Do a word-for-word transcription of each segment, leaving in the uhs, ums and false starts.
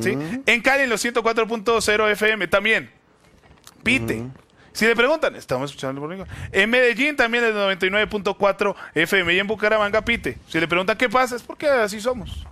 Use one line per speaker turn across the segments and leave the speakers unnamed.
¿sí? En Cali en los ciento cuatro punto cero F M también. Pite. Uh-huh. Si le preguntan, estamos escuchando por Nico. En Medellín también el noventa y nueve punto cuatro F M y en Bucaramanga pite. Si le preguntan qué pasa, es porque así somos.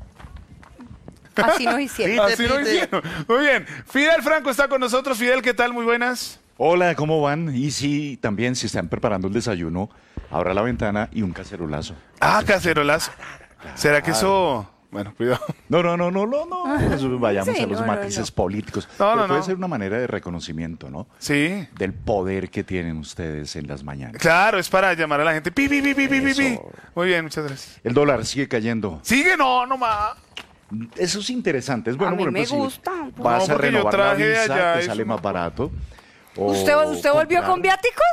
Así nos hicieron.
Pite, así pite. nos hicieron. Muy bien. Fidel Franco está con nosotros. Fidel, ¿qué tal? Muy buenas.
Hola, ¿cómo van? Y sí, también si están preparando el desayuno, abra la ventana y un cacerolazo.
Ah, cacerolazo. ¿Será que eso...? Bueno, cuidado.
No, no, no, no, no, no. Vayamos sí, a los no, matices no, no. políticos.
No,
no,
no,
puede
no.
ser una manera de reconocimiento, ¿no?
Sí.
Del poder que tienen ustedes en las mañanas.
Claro, es para llamar a la gente. Pi, pi, pi, pi, pi, pi. Muy bien, muchas gracias.
El dólar sigue cayendo.
Sigue, no, no más.
Eso es interesante. Es bueno,
a mí
por
me
ejemplo,
gusta.
Si vas
no,
a renovar la visa,
allá,
te sale más barato.
¿Usted, usted volvió
comprar.
con viáticos?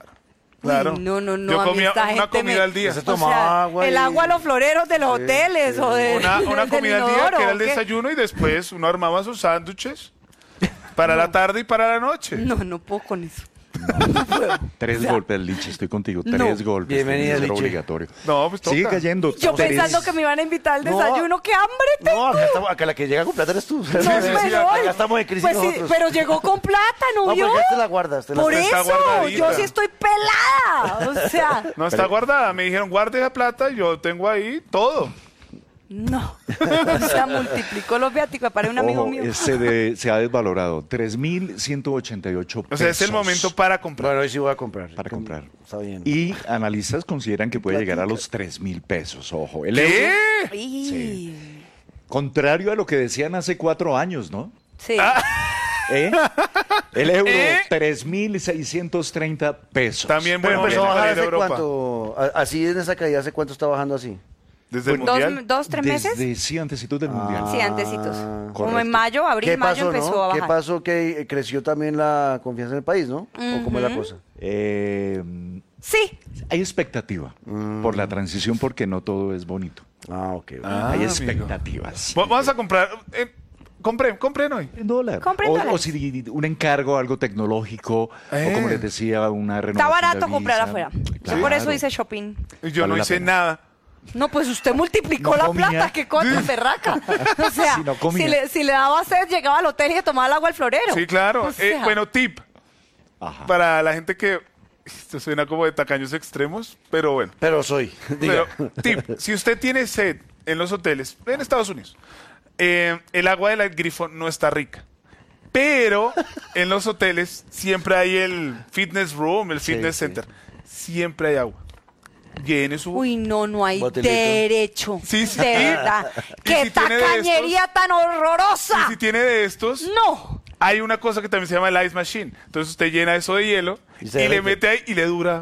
Claro.
Uy, no, no, no.
Yo comía
una
gente comida
me...
al día.
Se tomaba o sea, agua y... El agua a los floreros de los sí, hoteles sí. o de
Una, una comida al día que era el
¿qué?
desayuno y después uno armaba sus sándwiches para no. la tarde y para la noche.
No, no puedo con eso.
No puedo. Tres o sea, golpes, Lichi, estoy contigo. Tres no. golpes.
Bienvenida, Lichi.
Obligatorio.
No, pues toca.
Sigue cayendo.
Yo
tres.
pensando que me iban a invitar al desayuno. No. ¡Qué hambre tengo!
No, acá, estamos, acá la que llega con plata eres tú.
No, sí, sí, sí,
acá estamos en crisis
pues
nosotros.
Sí, pero llegó con plata, ¿no,
no
vio?
No, porque te la guardas. Te la
Por
está
eso, yo sí estoy pelada. O sea...
No está pero... guardada. Me dijeron, guarde esa plata. Yo tengo ahí todo.
No, o sea, multiplicó los viáticos para un amigo
Ojo,
mío.
Se, de, se ha desvalorado, tres mil ciento ochenta y ocho pesos.
O sea, es el momento para comprar.
Bueno, hoy sí voy a comprar.
Para comprar.
Está bien.
Y analistas consideran que puede llegar a los tres mil pesos, ojo. El
¿Qué?
euro, sí. Contrario a lo que decían hace cuatro años, ¿no?
Sí.
Ah.
¿Eh? El euro,
¿Eh?
tres mil seiscientos treinta pesos.
También
bueno,
bueno,
empezó a bajar hace
Europa.
cuánto, así en esa caída, ¿hace cuánto está bajando así?
¿Desde el
¿Dos,
mundial?
¿Dos, tres meses?
Desde, sí, antecitos del
ah,
mundial.
Sí, antecitos.
Correcto.
Como en mayo, abril,
¿Qué
mayo
pasó,
empezó
no?
a bajar.
¿Qué pasó? Que creció también la confianza en el país, ¿no?
Uh-huh.
¿O cómo es la cosa?
Eh,
sí.
Hay expectativa mm. por la transición porque no todo es bonito.
Ah, ok. okay.
Ah, hay expectativas.
Amigo. Vamos a comprar... Eh, Compren, compren hoy.
En dólar.
Compren
o,
dólares.
o si un encargo, algo tecnológico, eh. o como les decía, una renovación.
Está barato
de
comprar
visa.
afuera.
Claro.
Yo por eso hice shopping.
Yo
Vale
no hice nada.
No, pues usted multiplicó
No
la
comía.
plata, qué cosa berraca. O sea,
Si no
si,
comía.
le, si le daba sed, llegaba al hotel y se tomaba el agua al florero.
Sí, claro.
O sea.
eh, bueno, tip.
Ajá.
Para la gente que... Esto suena como de tacaños extremos, pero bueno.
Pero soy.
Pero, tip, si usted tiene sed en los hoteles, en Estados Unidos, eh, el agua del grifo no está rica. Pero en los hoteles siempre hay el fitness room, el fitness
sí,
center. Sí. Siempre hay agua. Llene su...
Uy, no, no hay
Botelito.
derecho.
Sí, sí.
De verdad.
Y
¡Qué
si tiene de
tacañería
estos-
tan horrorosa!
Y si tiene de estos,
No.
hay una cosa que también se llama el ice machine. Entonces usted llena eso de hielo
Y
y,
se
le
derrite.
mete ahí y le dura...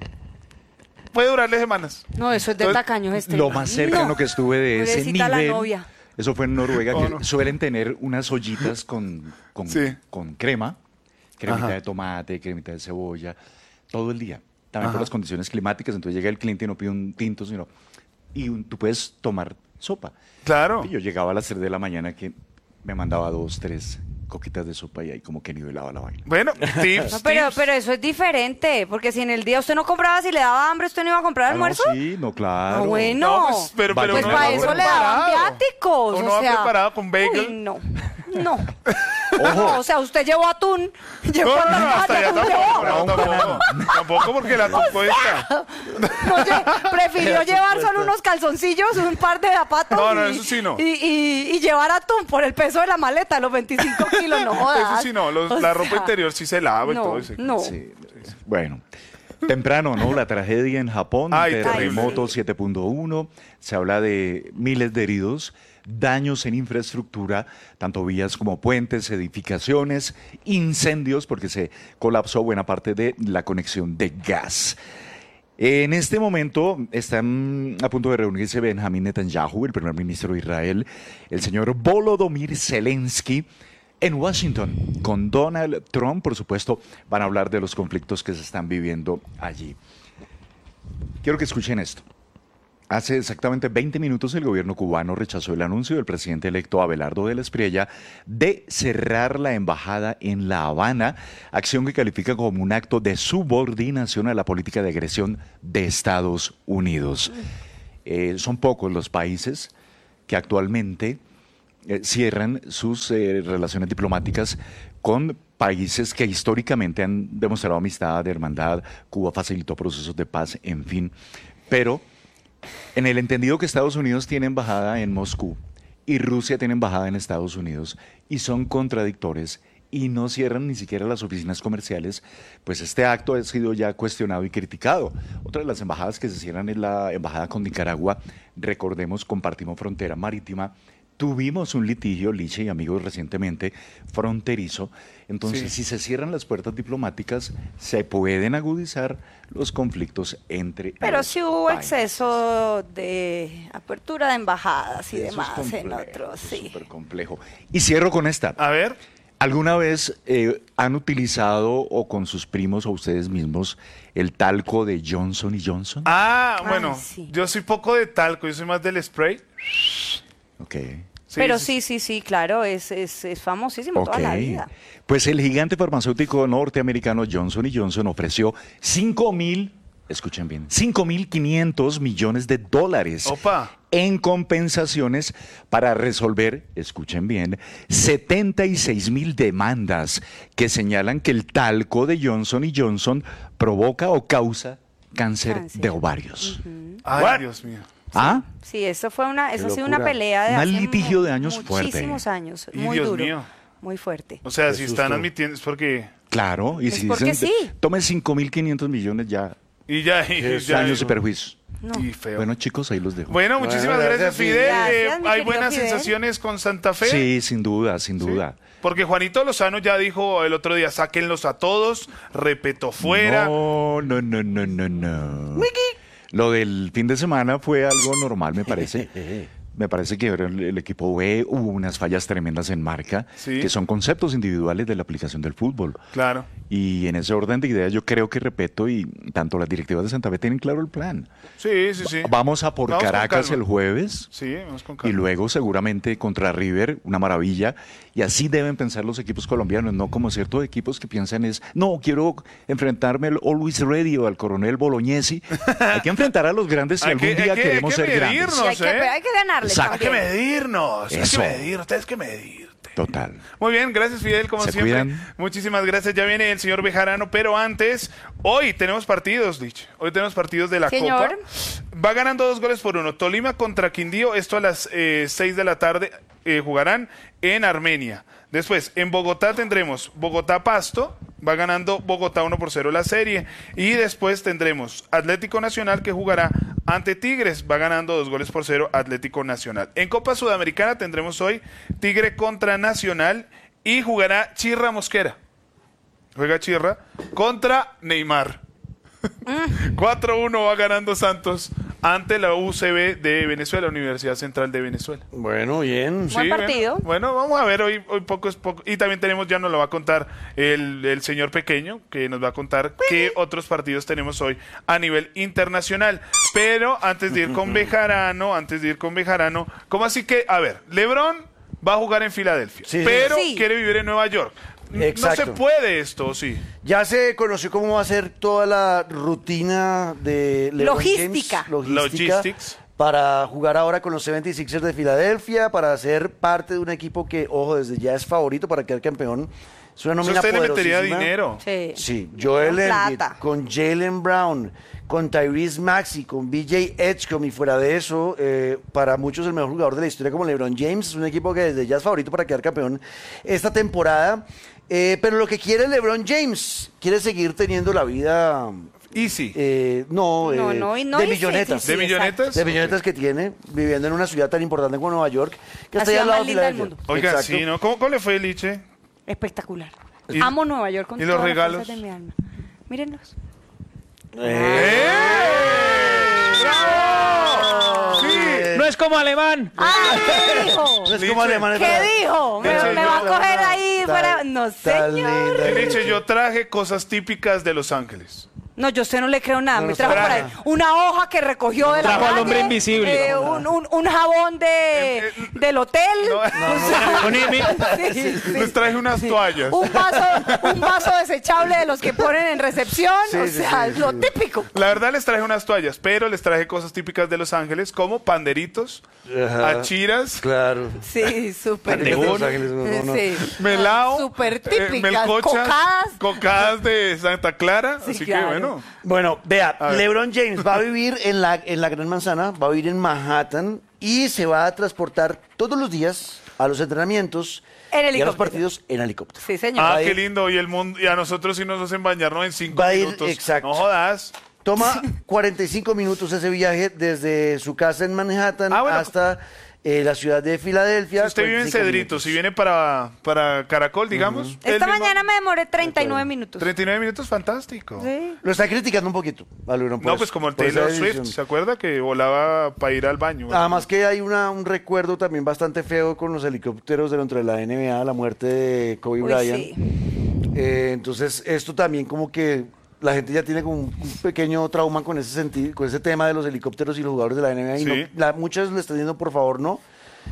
Puede durarle semanas.
No, eso es de
Entonces,
tacaños este.
Lo más cercano
No.
que estuve de ese
Pobrecita la
nivel,
novia.
eso fue en Noruega,
Oh,
que
no.
suelen tener unas ollitas con, con,
Sí.
con crema, cremita
Ajá.
de tomate, cremita de cebolla, todo el día. También
Ajá.
por las condiciones climáticas, entonces llega el cliente y no pide un tinto, sino... Y un- tú puedes tomar sopa.
Claro.
Y yo llegaba a las tres de la mañana que me mandaba dos, tres coquitas de sopa y ahí como que nivelaba la vaina.
Bueno, tips,
No, pero,
tips.
pero eso es diferente, porque si en el día usted no compraba, si le daba hambre, ¿usted no iba a comprar
Ah, no,
almuerzo?
sí, no, claro.
No, bueno.
No, pues, pero, pero
Pues
uno
para
va
eso le daban
preparado.
viáticos.
Uno
o
va
sea,
preparado con bagel.
Uy, no, no. No, o sea, usted llevó atún. Llevó
No, no, no, hasta allá
atún,
tampoco,
llevó.
no, tampoco, tampoco porque la atún cuesta.
No, lle- prefirió llevar solo unos calzoncillos, un par de zapatos.
No, no,
y,
eso sí no.
Y, y, y llevar atún por el peso de la maleta, los veinticinco kilos, no jodas.
Eso sí no, los-
O
la
sea,
ropa interior sí se lava y
no,
todo eso.
no.
Sí, bueno. Temprano, ¿no? La tragedia en Japón,
Ay,
terremoto
terrible.
siete punto uno, se habla de miles de heridos, daños en infraestructura, tanto vías como puentes, edificaciones, incendios, porque se colapsó buena parte de la conexión de gas. En este momento están a punto de reunirse Benjamín Netanyahu, el primer ministro de Israel, el señor Volodymyr Zelensky, en Washington, con Donald Trump, por supuesto, van a hablar de los conflictos que se están viviendo allí. Quiero que escuchen esto. Hace exactamente veinte minutos el gobierno cubano rechazó el anuncio del presidente electo Abelardo de la Espriella de cerrar la embajada en La Habana, acción que califica como un acto de subordinación a la política de agresión de Estados Unidos. Eh, son pocos los países que actualmente eh, cierran sus eh, relaciones diplomáticas con países que históricamente han demostrado amistad, hermandad. Cuba facilitó procesos de paz, en fin. Pero en el entendido que Estados Unidos tiene embajada en Moscú y Rusia tiene embajada en Estados Unidos y son contradictores y no cierran ni siquiera las oficinas comerciales, pues este acto ha sido ya cuestionado y criticado. Otra de las embajadas que se cierran es la embajada con Nicaragua. Recordemos, compartimos frontera marítima. Tuvimos un litigio, Liche y amigos, recientemente, fronterizo. Entonces,
Sí.
si se cierran las puertas diplomáticas, se pueden agudizar los conflictos entre
Pero
los
sí hubo
países.
exceso de apertura de embajadas y
Eso es
demás en
complejo,
otros,
eso es
sí.
súper complejo. Y cierro con esta.
A ver.
¿Alguna vez eh, han utilizado o con sus primos o ustedes mismos el talco de Johnson y Johnson?
Ah,
Ay,
bueno,
sí.
yo soy poco de talco, yo soy más del spray.
Ok.
Sí,
Pero
sí,
sí, sí, sí, claro, es, es, es famosísimo toda la
Ok.
vida.
Pues el gigante farmacéutico norteamericano Johnson y Johnson ofreció cinco mil, escuchen bien, cinco mil quinientos millones de dólares
Opa.
en compensaciones para resolver, escuchen bien, setenta y seis mil demandas que señalan que el talco de Johnson y Johnson provoca o causa cáncer,
Cáncer.
de ovarios.
Ay,
What?
Dios mío.
¿Ah?
Sí, eso fue una, eso ha sido
locura.
una pelea de
Un
hace
litigio
mu-
de años fuerte.
muchísimos años,
Y
muy
Dios
duro,
mío.
muy fuerte.
O sea,
Qué
si están
susto.
admitiendo es porque...
Claro, y
Es
si
porque
dicen,
sí.
tomen cinco mil quinientos millones ya,
Y ya, y
ya
ya.
años de perjuicio.
No.
Y feo.
Bueno, chicos, ahí los dejo.
Bueno, muchísimas
Bueno,
gracias,
gracias,
Fidel.
Fidel.
Eh,
Gracias, mi
hay
querido
buenas
Fidel.
sensaciones con Santa Fe.
Sí, sin duda, sin duda.
Porque Juanito Lozano ya dijo el otro día, sáquenlos a todos, repetó fuera.
No, no, no, no, no, no. Lo del fin de semana fue algo normal, me parece. Me parece que el, el equipo B hubo unas fallas tremendas en marca,
Sí.
que son conceptos individuales de la aplicación del fútbol.
Claro.
Y en ese orden de ideas yo creo que, repito, y tanto las directivas de Santa Fe tienen claro el plan.
Sí, sí, sí.
Vamos a por
Vamos con
Caracas
calma.
el jueves.
Sí, vamos con
Y
calma.
luego seguramente contra River, una maravilla. Y así deben pensar los equipos colombianos, no como ciertos equipos que piensan es, no, quiero enfrentarme al Always Ready o al Coronel Bolognesi. Hay que enfrentar a los grandes si
Hay
algún
que- hay
día
que- hay
queremos
que
ser grandes.
medirnos.
Y hay, que,
¿eh?
hay que ganarle
Exacto.
Hay que
también.
medirnos.
Eso.
Hay que medir, tienes que medirte.
Total.
Muy bien, gracias Fidel, como
Se
siempre.
cuidan.
Muchísimas gracias. Ya viene el señor Bejarano, pero antes, hoy tenemos partidos, Lich. Hoy tenemos partidos de la
Señor.
Copa. Va ganando dos goles por uno. Tolima contra Quindío, esto a las eh, seis de la tarde eh, jugarán en Armenia. Después, en Bogotá tendremos Bogotá-Pasto, va ganando Bogotá uno por cero la serie. Y después tendremos Atlético Nacional que jugará ante Tigres, va ganando dos goles por cero Atlético Nacional. En Copa Sudamericana tendremos hoy Tigre contra Nacional y jugará Chirra Mosquera. Juega Chirra contra Neymar. cuatro uno va ganando Santos ante la U C B de Venezuela, Universidad Central de Venezuela.
Bueno, bien.
Buen partido.
Bueno, bueno, vamos a ver, hoy, hoy poco es poco. Y también tenemos, ya nos lo va a contar el, el señor pequeño, que nos va a contar qué otros partidos tenemos hoy a nivel internacional. Pero antes de ir con Bejarano, antes de ir con Bejarano, ¿cómo así que? A ver, LeBron va a jugar en Filadelfia,
Sí, sí.
pero
Sí.
quiere vivir en Nueva York. N-
Exacto.
No se puede esto, ¿sí?
Ya se conoció cómo va a ser toda la rutina de LeBron
Logística.
James, logística
Logistics.
para jugar ahora con los setenta y sixers de Filadelfia, para ser parte de un equipo que, ojo, desde ya es favorito para quedar campeón. Es una
Eso
nómina
usted le metería
poderosísima.
dinero.
Sí.
Sí, Joel
Con
Embiid,
plata.
con Jalen Brown, con Tyrese Maxey, con B J Edgecombe y fuera de eso, eh, para muchos el mejor jugador de la historia como LeBron James. Es un equipo que desde ya es favorito para quedar campeón esta temporada. Eh, pero lo que quiere LeBron James, quiere seguir teniendo la vida,
Easy.
eh, no,
No,
eh,
no, y no
de
easy,
millonetas.
sí,
¿De
sí,
millonetas?
De millonetas que tiene, viviendo en una ciudad tan importante como Nueva York, que
La
está ahí
ciudad
al lado
más
de
linda del
Filadelfia.
mundo.
Oiga,
Exacto.
sí, ¿no? ¿Cómo, cómo le fue, Liche?
Espectacular.
¿Y-
Amo Nueva York con
y los
todas las
regalos?
fuerzas de mi alma. Mírenlos.
¡Sí!
No es como alemán.
¡Ah, qué dijo!
No es
Liche.
como alemán, es
¿Qué
verdad.
dijo? ¿Me,
Liche,
me va a
yo-
coger ahí
Tan-
fuera? No,
tan
señor.
linda.
Liche, yo traje cosas típicas de Los Ángeles.
No, yo a usted no le creo nada.
No,
Me
no
trajo
sabe
por ahí
nada.
una hoja que recogió de la
Trajo al
calle,
hombre invisible.
eh, un, un- un jabón de,
Eh, eh,
del hotel.
no,
o sea,
Poneme-
sí, sí.
Les traje unas toallas.
Un vaso, un vaso desechable de los que ponen en recepción.
Sí,
o
sí,
sea,
sí,
lo
sí.
típico.
La verdad les traje unas toallas, pero les traje cosas típicas de Los Ángeles como panderitos,
Ajá.
achiras,
Claro.
Sí, súper.
De Los Ángeles, no, no, no.
Sí.
melao,
Súper
eh,
típicas.
melcochas,
cocadas.
cocadas de Santa Clara.
Sí,
así
claro.
que bueno.
Bueno, vea,
A ver.
LeBron James va a vivir en la, en la Gran Manzana, va a vivir en Manhattan y se va a transportar todos los días a los entrenamientos
En
y a los
helicóptero.
partidos en helicóptero.
Sí, señor.
Ah,
Va a
qué
ir-
lindo. Y el mundo, y a nosotros sí nos hacen bañarnos en cinco
Va a ir-
minutos.
exacto.
No jodas.
Toma cuarenta y cinco minutos ese viaje desde su casa en Manhattan
Ah, bueno.
hasta eh, la ciudad de Filadelfia.
Si usted vive en
cuarenta y cinco
Cedrito,
minutos.
si viene para, para Caracol, digamos. el
Esta
mismo-
mañana me demoré treinta y nueve minutos.
treinta y nueve minutos, fantástico.
Sí.
Lo está criticando un poquito a LeBron por
No,
eso,
pues como el
por esa
Taylor
decisión.
Swift, ¿se acuerda que volaba para ir al baño?
Además que hay una, un recuerdo también bastante feo con los helicópteros dentro de la N B A, la muerte de Kobe
Uy,
Bryant.
sí.
Eh, entonces, esto también como que la gente ya tiene como un, un pequeño trauma con ese sentido, con ese tema de los helicópteros y los jugadores de la N B A. Y
Sí.
no- la- muchos le están diciendo, por favor, no.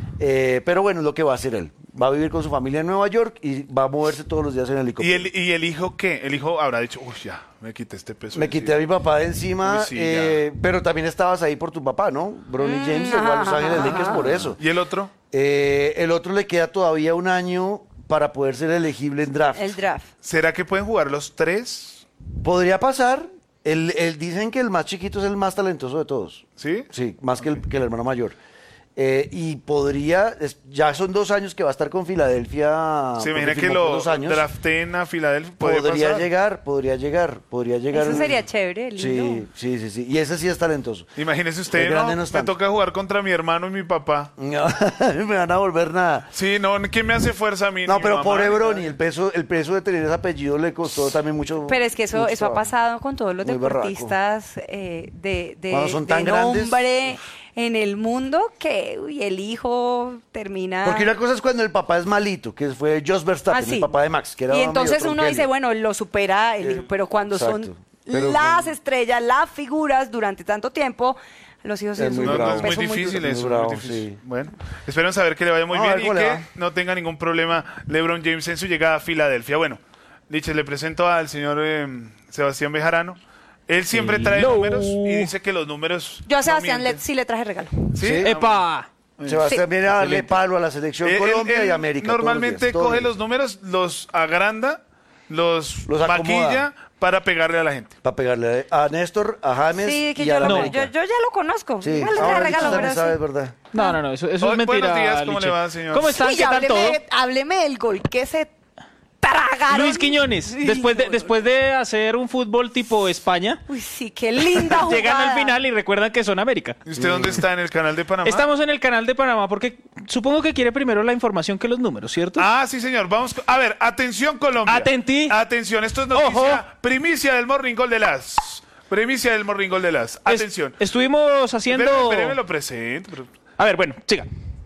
Eh, pero bueno, es lo que va a hacer él. Va a vivir con su familia en Nueva York y va a moverse todos los días en
¿Y
helicóptero.
el, ¿Y el hijo qué? El hijo habrá dicho, uy, ya, me quité este peso.
Me
de
quité a mi
encima".
papá de encima,
Uy, sí,
eh, pero también estabas ahí por tu papá, ¿no? Bronny James llegó a Los Ángeles Lakers por eso.
¿Y el otro?
Eh, el otro le queda todavía un año para poder ser elegible en draft.
El draft.
¿Será que pueden jugar los tres?
Podría pasar. El, el- dicen que el más chiquito es el más talentoso de todos.
¿Sí?
Sí, más que el, que el hermano mayor. Eh, y podría, es- ya son dos años que va a estar con Filadelfia.
¿Se
porque
imagina que
firmó por
lo
dos años.
draften a Filadelfia? ¿Puede
Podría
pasar?
llegar, podría llegar, podría llegar.
Eso
un-
sería chévere,
Sí,
lindo.
sí, sí, sí. Y ese sí es talentoso.
Imagínese
El
usted,
grande
no,
no es
me
tanto.
toca jugar contra mi hermano y mi papá.
No, me van a volver nada.
Sí, no, ¿quién me hace fuerza a mí?
No,
Ni mi
pero
mamá,
pobre
ni
Bronny,
nadie.
el peso, el peso de tener ese apellido le costó también mucho.
Pero es que eso,
mucho
eso ha
trabajo.
pasado con todos los
Muy berraco.
deportistas eh, de, de,
Cuando son
de
tan grandes.
nombre en el mundo que uy, el hijo termina...
Porque una cosa es cuando el papá es malito, que fue Jos Verstappen,
Ah, sí.
el papá de Max, que era
y entonces
medio
uno dice,
tronquelio.
bueno, lo supera el hijo, pero cuando
Exacto.
son
Pero
las
con-
estrellas, las figuras durante tanto tiempo, los hijos
Es
es
muy
No,
un
no,
bravo.
es muy
peso muy
difícil
duro.
eso,
Muy
muy
bravo,
difícil.
sí.
Bueno, espero saber que le vaya muy
Vamos a
bien
ver
y
cómo
que
le va.
no tenga ningún problema LeBron James en su llegada a Filadelfia. Bueno, Liches, le presento al señor eh, Sebastián Bejarano. Él siempre trae
Hello.
números y dice que los números
Yo a
no
Sebastián le-
mienten.
sí le traje regalo.
¿Sí?
Sí.
¡Epa!
Sebastián
Sí.
viene a darle
Excelente.
palo a la selección
Él- él-
Colombia
él
y América. todos los
Normalmente
días, todos
coge
días.
los números, los agranda, los,
Los acomoda.
maquilla para pegarle a la gente.
Para pegarle a Néstor, a James
Sí, que
y
yo,
a la
lo-
América.
yo, yo ya lo conozco.
Sí,
Igual le traje
ahora
regalo,
Licha
pero
también sabe,
sí.
es verdad.
No, no, no, eso, eso
Hoy-
es mentira.
buenos días, ¿cómo
Liche.
le va, señor?
¿Cómo están?
Uy,
¿Qué tal todo?
hábleme, hábleme del gol que se tragaron.
Luis Quiñones, después de, después de hacer un fútbol tipo España,
Uy, sí, qué linda jugada.
llegan al final y recuerdan que son América.
¿Y usted dónde está? ¿En el canal de Panamá?
Estamos en el canal de Panamá porque supongo que quiere primero la información que los números, ¿cierto?
Ah, sí, señor. Vamos. co- A ver, atención, Colombia.
Atentí.
Atención, esto es noticia.
Ojo.
Primicia del Morning Gol de las. Primicia del Morning Gol de las.
Es-
Atención.
estuvimos haciendo...
Espéreme, espéreme, lo presento. pero-
A ver, bueno, siga.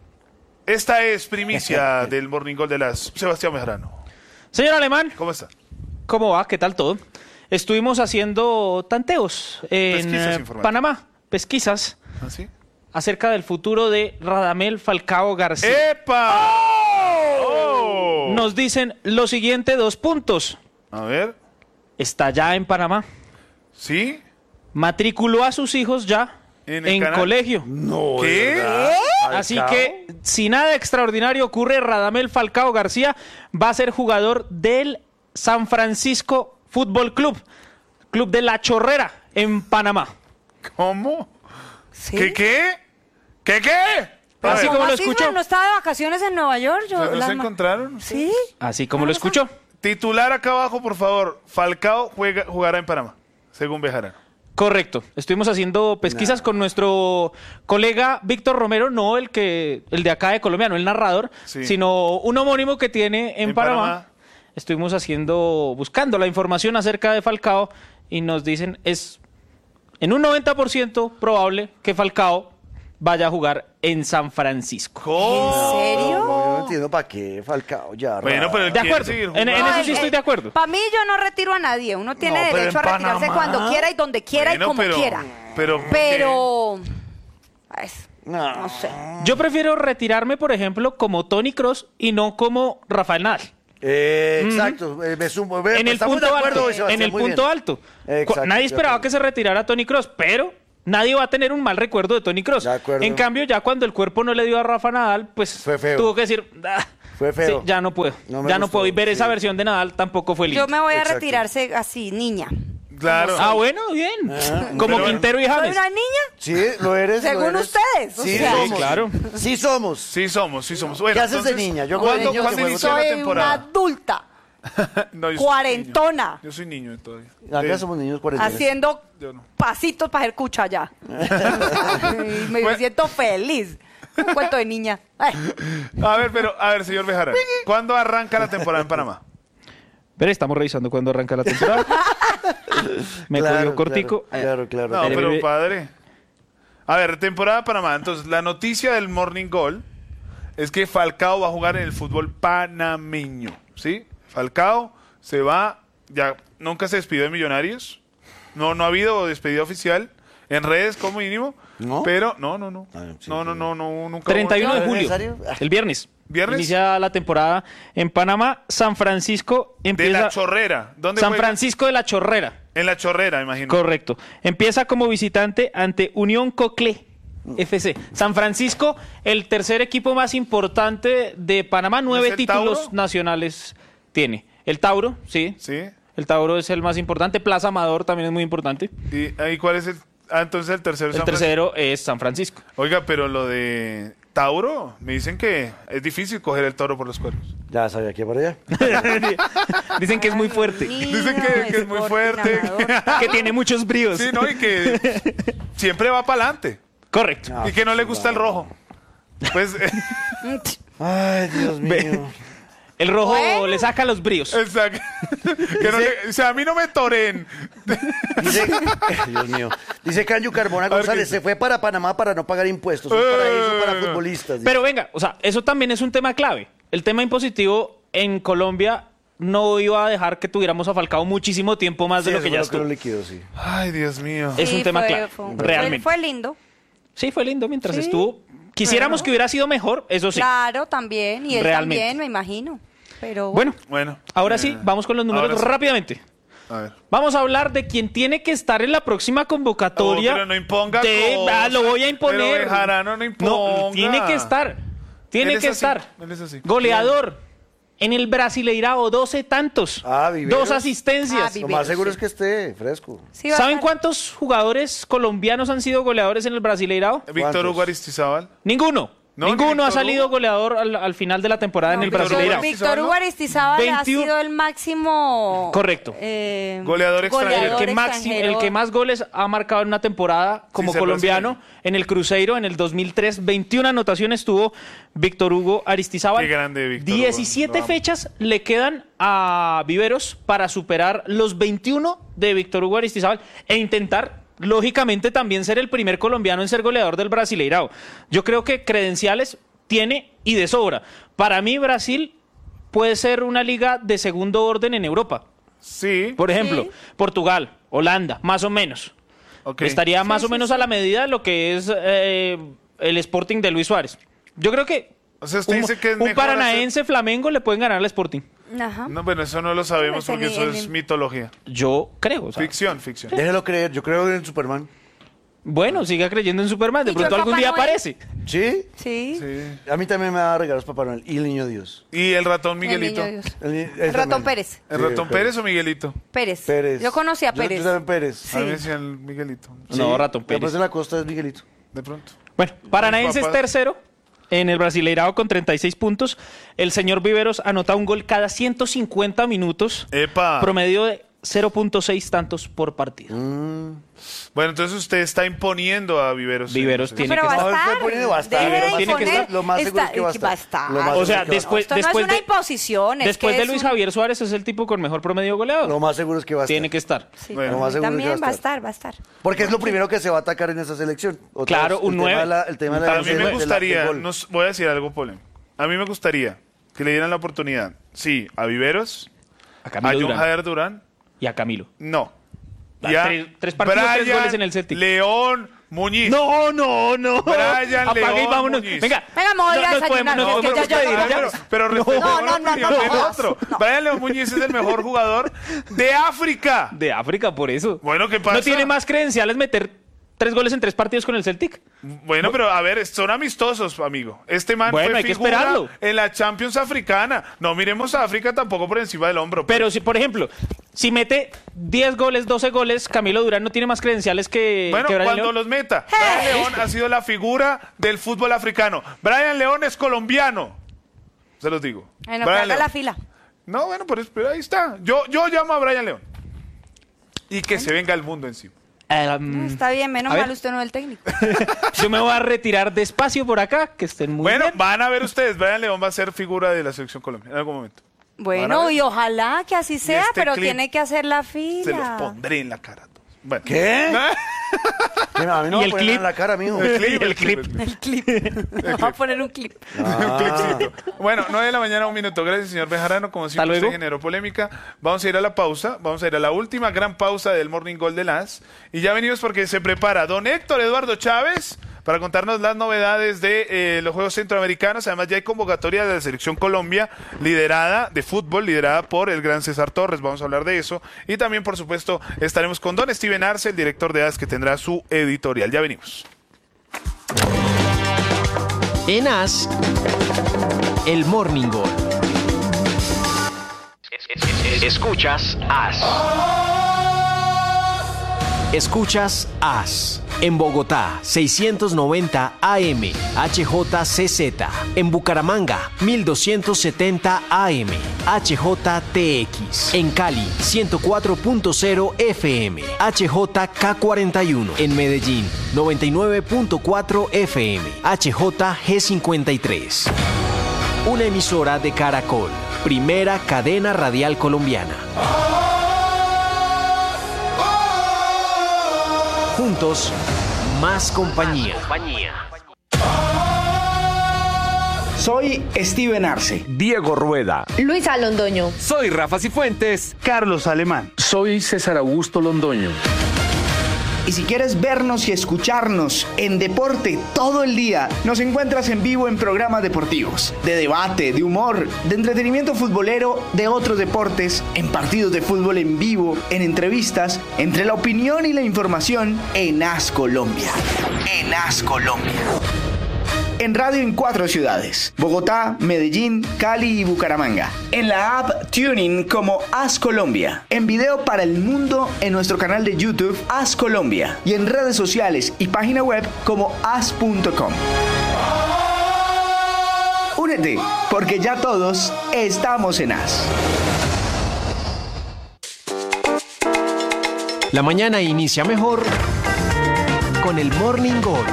Esta es primicia del Morning Gol de las. Sebastián Bejarano.
Señor Alemán,
¿Cómo está?
¿cómo va? ¿Qué tal todo? Estuvimos haciendo tanteos en
Pesquisas
eh,
informativas.
Panamá, pesquisas,
¿Ah, sí?
acerca del futuro de Radamel Falcao García.
¡Epa! ¡Oh!
Nos dicen lo siguiente, dos puntos.
A ver.
Está ya en Panamá.
¿Sí?
Matriculó a sus hijos ya
¿En
en,
el canal?
colegio.
No,
¿Qué?
¿de verdad?
Así
Falcao.
que, si nada extraordinario ocurre, Radamel Falcao García va a ser jugador del San Francisco Fútbol Club, Club de La Chorrera, en Panamá.
¿Cómo?
¿Sí?
¿Qué qué? ¿Qué qué? A
Así
ver,
como
¿Cómo
lo
así,
escuchó.
man? ¿No estaba de vacaciones en Nueva York? Yo,
¿no
las
se
ma-
encontraron?
¿Sí?
Así como lo escuchó.
Titular acá abajo, por favor. Falcao juega, jugará en Panamá, según Bejarano.
Correcto. Estuvimos haciendo pesquisas con nuestro colega Víctor Romero, no el que el de acá de Colombia, no el narrador,
Sí.
sino un homónimo que tiene en,
En
Panamá.
Panamá.
Estuvimos haciendo, buscando la información acerca de Falcao y nos dicen es en un noventa por ciento probable que Falcao vaya a jugar en San Francisco.
¿Cómo?
¿En serio?
entiendo para qué Falcao ya.
Bueno, pero él
De
quiere
acuerdo.
seguir
En, en
jugando.
eso sí estoy de acuerdo.
Para mí yo no retiro a nadie. Uno tiene
No, pero
derecho a
en
retirarse
Panamá.
cuando quiera y donde quiera
Bueno,
y como
pero-
quiera.
Pero, ¿por qué?
Pero... es-
No.
no sé.
Yo prefiero retirarme, por ejemplo, como Tony Kroos y no como Rafael Nadal.
Eh, exacto. eh, me sumo, ve,
En el
estamos
punto
de acuerdo,
alto.
Sebastián,
En el
muy
punto
bien.
alto.
Exacto,
Cu- nadie
de
esperaba
acuerdo.
que se retirara Tony Kroos, pero nadie va a tener un mal recuerdo de Tony Kroos.
De acuerdo.
En cambio, ya cuando el cuerpo no le dio a Rafa Nadal, pues
Fue feo.
tuvo que decir, "Ah,
Fue feo.
sí, ya no puedo.
No me
ya no
gustó,
puedo. Y ver
sí.
esa versión de Nadal tampoco fue lindo.
Yo me voy a
Exacto.
retirarse así, niña.
Claro.
Ah, bueno, bien.
Ah,
como
pero-
Quintero y
¿Soy
James.
una niña?
Sí, lo eres. lo
Según
eres.
ustedes, o
Sí,
sea.
somos.
Sí, claro.
Sí somos.
Sí somos, sí somos. Bueno,
¿Qué haces de
entonces,
niña? Yo como
¿cuándo,
niño
¿cuándo
que juego
inició la
Soy una
temporada?
adulta,
No, yo soy
cuarentona,
niño. Yo soy niño todavía.
Acá
Sí.
somos niños cuarentones.
haciendo
Yo no.
pasitos para hacer cucha ya. Y me
Bueno.
siento feliz. Un cuento de niña. Ay,
A ver, pero, a ver, señor Bejarano, ¿cuándo arranca la temporada en Panamá?
Pero estamos revisando cuándo arranca la temporada. Me
Claro,
cogió cortico.
Claro, claro.
No,
claro.
pero padre. A ver, temporada de Panamá. Entonces, la noticia del Morning Goal es que Falcao va a jugar en el fútbol panameño, ¿sí? Falcao se va, ya nunca se despidió de Millonarios. No, no ha habido despedida oficial en redes como mínimo.
¿No?
Pero, no, no, no.
Ah, sí,
no,
sí.
no, no, no, nunca. hubo-
treinta y uno de
¿Es
julio.
necesario?
El viernes.
¿Viernes?
Inicia la temporada en Panamá. San Francisco
De
empieza.
la Chorrera. ¿Dónde
San
juega?
Francisco de la Chorrera.
En la Chorrera, imagino.
Correcto. Empieza como visitante ante Unión Coclé F C. San Francisco, el tercer equipo más importante de Panamá. Nueve
el
títulos
Tauro?
nacionales tiene. El Tauro, sí.
Sí.
El Tauro es el más importante. Plaza Amador también es muy importante.
¿Y ahí cuál es el...? Ah, entonces el tercero es
El
San
tercero es San Francisco.
Francisco. Oiga, pero lo de Tauro, me dicen que es difícil coger el toro por los cuernos.
Ya sabía que por allá.
Dicen que es muy fuerte.
Dicen que- que es muy fuerte.
Que tiene muchos bríos.
Sí, ¿no? Y que siempre va para adelante.
Correcto.
Ah,
Y que no le gusta el rojo. Pues,
Ay, Dios mío.
El rojo
Bueno.
le saca los bríos.
exacto. Que no le- o sea, a mí no me toren.
Dice, Dios mío. Dice Canyu Carmona
ver,
González,
¿qué
se fue para Panamá para no pagar impuestos. Un paraíso para futbolistas. dice.
Pero venga, o sea, eso también es un tema clave. El tema impositivo en Colombia no iba a dejar que tuviéramos a Falcao muchísimo tiempo más
Sí,
de lo
eso
que
fue
ya
lo que lo
estuvo.
liquidó, sí.
Ay, Dios mío.
Es un tema
fue-
clave,
fue un-
realmente.
Fue, fue lindo.
Sí, fue lindo mientras
Sí.
estuvo. Quisiéramos que hubiera sido mejor, eso sí.
Claro, también. Y él
Realmente.
también, me imagino. Pero
Bueno,
Bueno.
ahora
eh,
sí, vamos con los números
ahora sí.
rápidamente.
A ver.
Vamos a hablar de quien tiene que estar en la próxima convocatoria.
Oh, pero no imponga
de-
cosas.
ah, lo voy a imponer.
Pero Bejarano, no imponga.
tiene que estar. Tiene
Él es
que
así,
estar.
él es así.
Goleador. En el Brasileirao, doce tantos.
Ah, Viveros.
dos asistencias.
Ah,
Lo
Viveros,
más seguro
sí.
es que esté fresco.
sí va a
¿Saben
estar-
cuántos jugadores colombianos han sido goleadores en el Brasileirao?
Víctor
¿Cuántos?
Hugo Aristizábal.
Ninguno.
No, ni
Ninguno ha
Víctor
salido
Hugo.
goleador al, al final de la temporada
No,
en el
Víctor
Brasileirao.
Hugo.
Víctor Hugo Aristizábal ha
veintiuno
sido el máximo.
Correcto.
eh,
Goleador extranjero.
El que, máximo-
extranjero.
el que más goles ha marcado en una temporada como
ser
colombiano
brasileño.
en el Cruzeiro en el dos mil tres. veintiuna anotaciones tuvo Víctor Hugo Aristizábal.
Qué grande Víctor Hugo,
diecisiete
lo amo.
fechas le quedan a Viveros para superar los veintiuno de Víctor Hugo Aristizábal e intentar, lógicamente, también ser el primer colombiano en ser goleador del Brasileirao. Yo creo que credenciales tiene y de sobra. Para mí, Brasil puede ser una liga de segundo orden en Europa.
Sí.
Por ejemplo,
Sí.
Portugal, Holanda, más o menos.
Ok.
Estaría más
Sí,
o
sí,
menos
sí.
a la medida de lo que es eh, el Sporting de Luis Suárez. Yo creo que
O sea, usted
un,
dice que es
un
mejor
paranaense Flamengo le pueden ganar al Sporting.
Ajá.
No, bueno, eso no lo sabemos
Pues en-
porque eso
en-
es mitología.
Yo creo. o sea,
Ficción, ficción.
Déjelo creer, yo creo en Superman.
bueno, siga creyendo en Superman. De
¿Y yo
pronto
en
algún
Papá
día
Noel?
aparece.
¿Sí?
Sí.
Sí.
A mí también me da regalos Papá Noel y el Niño Dios.
Y el ratón
El
Miguelito.
niño Dios.
El, ni-
El
él
ratón
también.
Pérez.
¿El
Sí,
ratón Pérez o Miguelito?
Pérez.
Pérez.
Yo conocí a
Yo-
Pérez.
Yo, también Pérez.
A mí me decían Miguelito.
No, ratón
Después
Pérez.
de la costa es Miguelito.
De pronto.
Bueno, Paranaense es
papás.
tercero en el Brasileirao con treinta y seis puntos. El señor Viveros anota un gol cada ciento cincuenta minutos.
Epa.
Promedio de cero punto seis tantos por partido.
Bueno, entonces usted está imponiendo a Viveros.
Viveros
Sí.
tiene
Pero
que
va a
No,
estar.
estoy poniendo va a estar.
Deje de
Pero tiene que
imponer.
estar.
Lo más seguro es
Está-
que va a estar.
estar.
Lo más
O sea,
seguro es que va a
después,
Esto
después
no es una
de,
imposición. es
después
que
de
es
Luis
un-
Javier Suárez es el tipo con mejor promedio goleador.
Lo más seguro es que va a estar.
Tiene que estar.
Sí,
Bueno.
para
Lo más
mí
seguro es que
también
va a
va a
estar.
estar, va a estar.
Porque es lo primero que se va a atacar en esa selección. Otra
Claro,
vez,
un
el tema
nueve.
de la- el tema de la
A mí me
del- del
gustaría,
gol.
nos, voy a decir algo polémico. a mí me gustaría que le dieran la oportunidad, sí, a Viveros,
A
a
Camilo
John
Durán.
Jader Durán,
Y a Camilo.
no.
Ah,
Y a
tres- tres partidos, tres
Brian
goles en el Celtic.
León Muñiz.
No, no, no.
Brian
Apague y
León
vámonos.
Muñiz.
Venga,
Venga, me voy a ir a
nos
desayunar,
podemos, nos
que
podemos
ya
pedir,
llegó.
ya.
Pero, pero respetemos
no, no,
la
no,
opinión
no
del
jodas.
otro.
No.
Brian León Muñiz es el mejor jugador de África.
De África, por eso.
Bueno, ¿qué pasa?
¿No tiene más credenciales meter tres goles en tres partidos con el Celtic?
Bueno, pero a ver, son amistosos, amigo. Este man
Bueno,
fue
hay que
figura
esperarlo.
en la Champions africana. No miremos a África tampoco por encima del hombro.
Pero si, por ejemplo, si mete diez goles, doce goles, Camilo Durán no tiene más credenciales que,
Bueno,
que Brian
cuando
León.
los meta. Brian León ha sido la figura del fútbol africano. Brian León es colombiano. Se los digo.
Bueno, que
Brian
haga
León.
la fila.
No, bueno, pero, pero ahí está. Yo, yo llamo a Brian León. Y que se venga el mundo encima.
Um,
Está bien, menos
a ver.
mal usted no es el técnico.
Yo me voy a retirar despacio por acá, que estén muy
Bueno,
bien.
van a ver ustedes. Brian León va a ser figura de la selección Colombia en algún momento. Van a
Bueno,
ver.
y ojalá que así sea,
este
pero
clip
tiene que hacer la
Se los
fila.
pondré en la cara a todos. Bueno.
¿Qué? Mira, a mí no
¿Y
me
el
ponen
clip?
en la cara, mijo.
El clip,
El
el clip.
El clip. Vamos a poner un clip.
Un clipcito. Bueno, nueve de la mañana, un minuto. Gracias, señor Bejarano. Como siempre,
luego.
usted generó polémica. Vamos a ir a la pausa. Vamos a ir a la última gran pausa del Morning Gold de las. Y ya venimos porque se prepara don Héctor Eduardo Chávez para contarnos las novedades de eh, los Juegos Centroamericanos. Además, ya hay convocatoria de la Selección Colombia, liderada de fútbol, liderada por el gran César Torres. Vamos a hablar de eso. Y también, por supuesto, estaremos con don Steven Arce, el director de A S, que tendrá su editorial. Ya venimos.
En As, el Morning Gold. Escuchas As. Escuchas As. En Bogotá, seiscientos noventa A M, H J C Z. En Bucaramanga, mil doscientos setenta A M, H J T X. En Cali, ciento cuatro punto cero F M, H J K cuarenta y uno. En Medellín, noventa y nueve punto cuatro F M, H J G cincuenta y tres. Una emisora de Caracol, primera cadena radial colombiana. Juntos, más compañía.
Soy Steven Arce.
Diego Rueda.
Luisa Londoño.
Soy Rafa Cifuentes.
Carlos Alemán.
Soy César Augusto Londoño.
Y si quieres vernos y escucharnos en deporte todo el día, nos encuentras en vivo en programas deportivos, de debate, de humor, de entretenimiento futbolero, de otros deportes, en partidos de fútbol en vivo, en entrevistas, entre la opinión y la información en As Colombia. En As Colombia. En radio en cuatro ciudades: Bogotá, Medellín, Cali y Bucaramanga. En la app Tuning como As Colombia. En video para el mundo en nuestro canal de YouTube As Colombia. Y en redes sociales y página web como as punto com. Únete, porque ya todos estamos en As.
La mañana inicia mejor con el Morning Gold.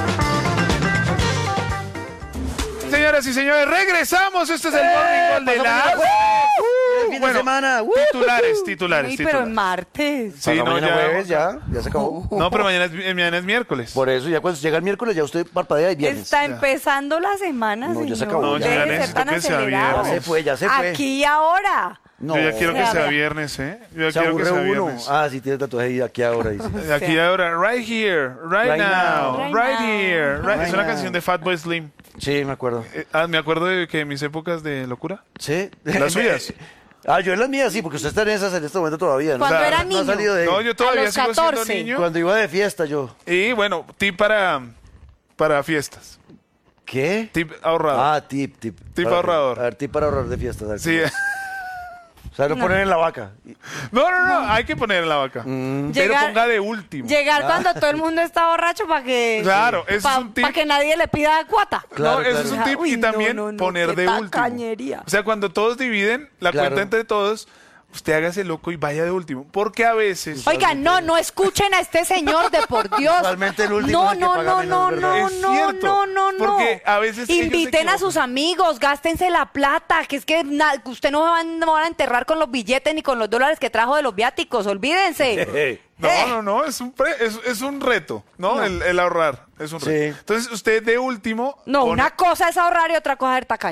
Señoras y señores, regresamos. Este es el Morning Gold de la...
El fin de
Bueno,
semana. ¡Uh!
titulares, titulares,
Uy, pero
titulares.
en martes.
Sí,
Para
no,
mañana
ya-
jueves, ya, ya se acabó.
No, pero mañana es, eh, mañana es miércoles.
Por eso, ya cuando llega el miércoles, ya usted parpadea y viernes.
Está empezando la semana,
No, ya se
señor.
acabó,
No,
ya.
ya
Deje de ser
necesito
tan
que sea
acelerado.
viernes.
Ya se fue, ya se fue.
Aquí y ahora.
No,
Yo ya quiero que
sea,
sea
vea.
viernes, ¿eh? Yo ya
se
quiero que
aburre
sea
uno.
viernes.
Ah, sí, tiene tatuaje ahí aquí ahora. Dice.
Aquí ahora, right here, right,
Right
now,
now.
right,
Right now.
here. right-
Right
es una
now.
canción de Fatboy Slim.
Sí, me acuerdo.
Eh, ah, me acuerdo de que mis épocas de locura.
Sí.
¿Las suyas?
Ah, yo en las mías sí, porque usted está en esas en este momento todavía. ¿no?
Cuando
O sea,
era
No ha
niño.
salido de ahí.
No, yo todavía
los
sigo siendo
catorce.
niño.
Cuando iba de fiesta yo.
Y bueno, tip para, para fiestas.
¿Qué?
Tip ahorrado.
Ah, tip, tip.
Tip
Para-
ahorrador.
A ver, tip para ahorrar de fiestas. a ver.
Sí.
O sea, lo ponen en la vaca.
No, no, no, hay que poner en la vaca. Pero
Llegar-
ponga de último.
Llegar cuando todo el mundo está borracho para que...
Claro, ese es un tip.
Para que nadie le pida cuota.
Claro,
no, ese
claro.
es un tip.
Uy,
y
no,
también
no, no,
poner
qué
de último.
tacañería.
O sea, cuando todos dividen la
Claro.
cuenta entre todos, usted hágase loco y vaya de último. Porque a veces...
Oigan, no, no escuchen a este señor, de por Dios.
Usualmente el último
No,
es el que
no,
paga
no,
menos,
no,
¿verdad?
no,
Es
no,
cierto,
no, no, no.
porque a veces ellos se
inviten a sus
equivocan.
amigos, gástense la plata, que es que na- usted no se van, no van a enterrar con los billetes ni con los dólares que trajo de los viáticos, olvídense.
No,
Eh.
no, no, es un, pre- es, es un reto, ¿no?
No.
El, el ahorrar, es un reto.
Sí.
Entonces, usted de último...
No,
pone-
una cosa es ahorrar y otra cosa es ser tacaño.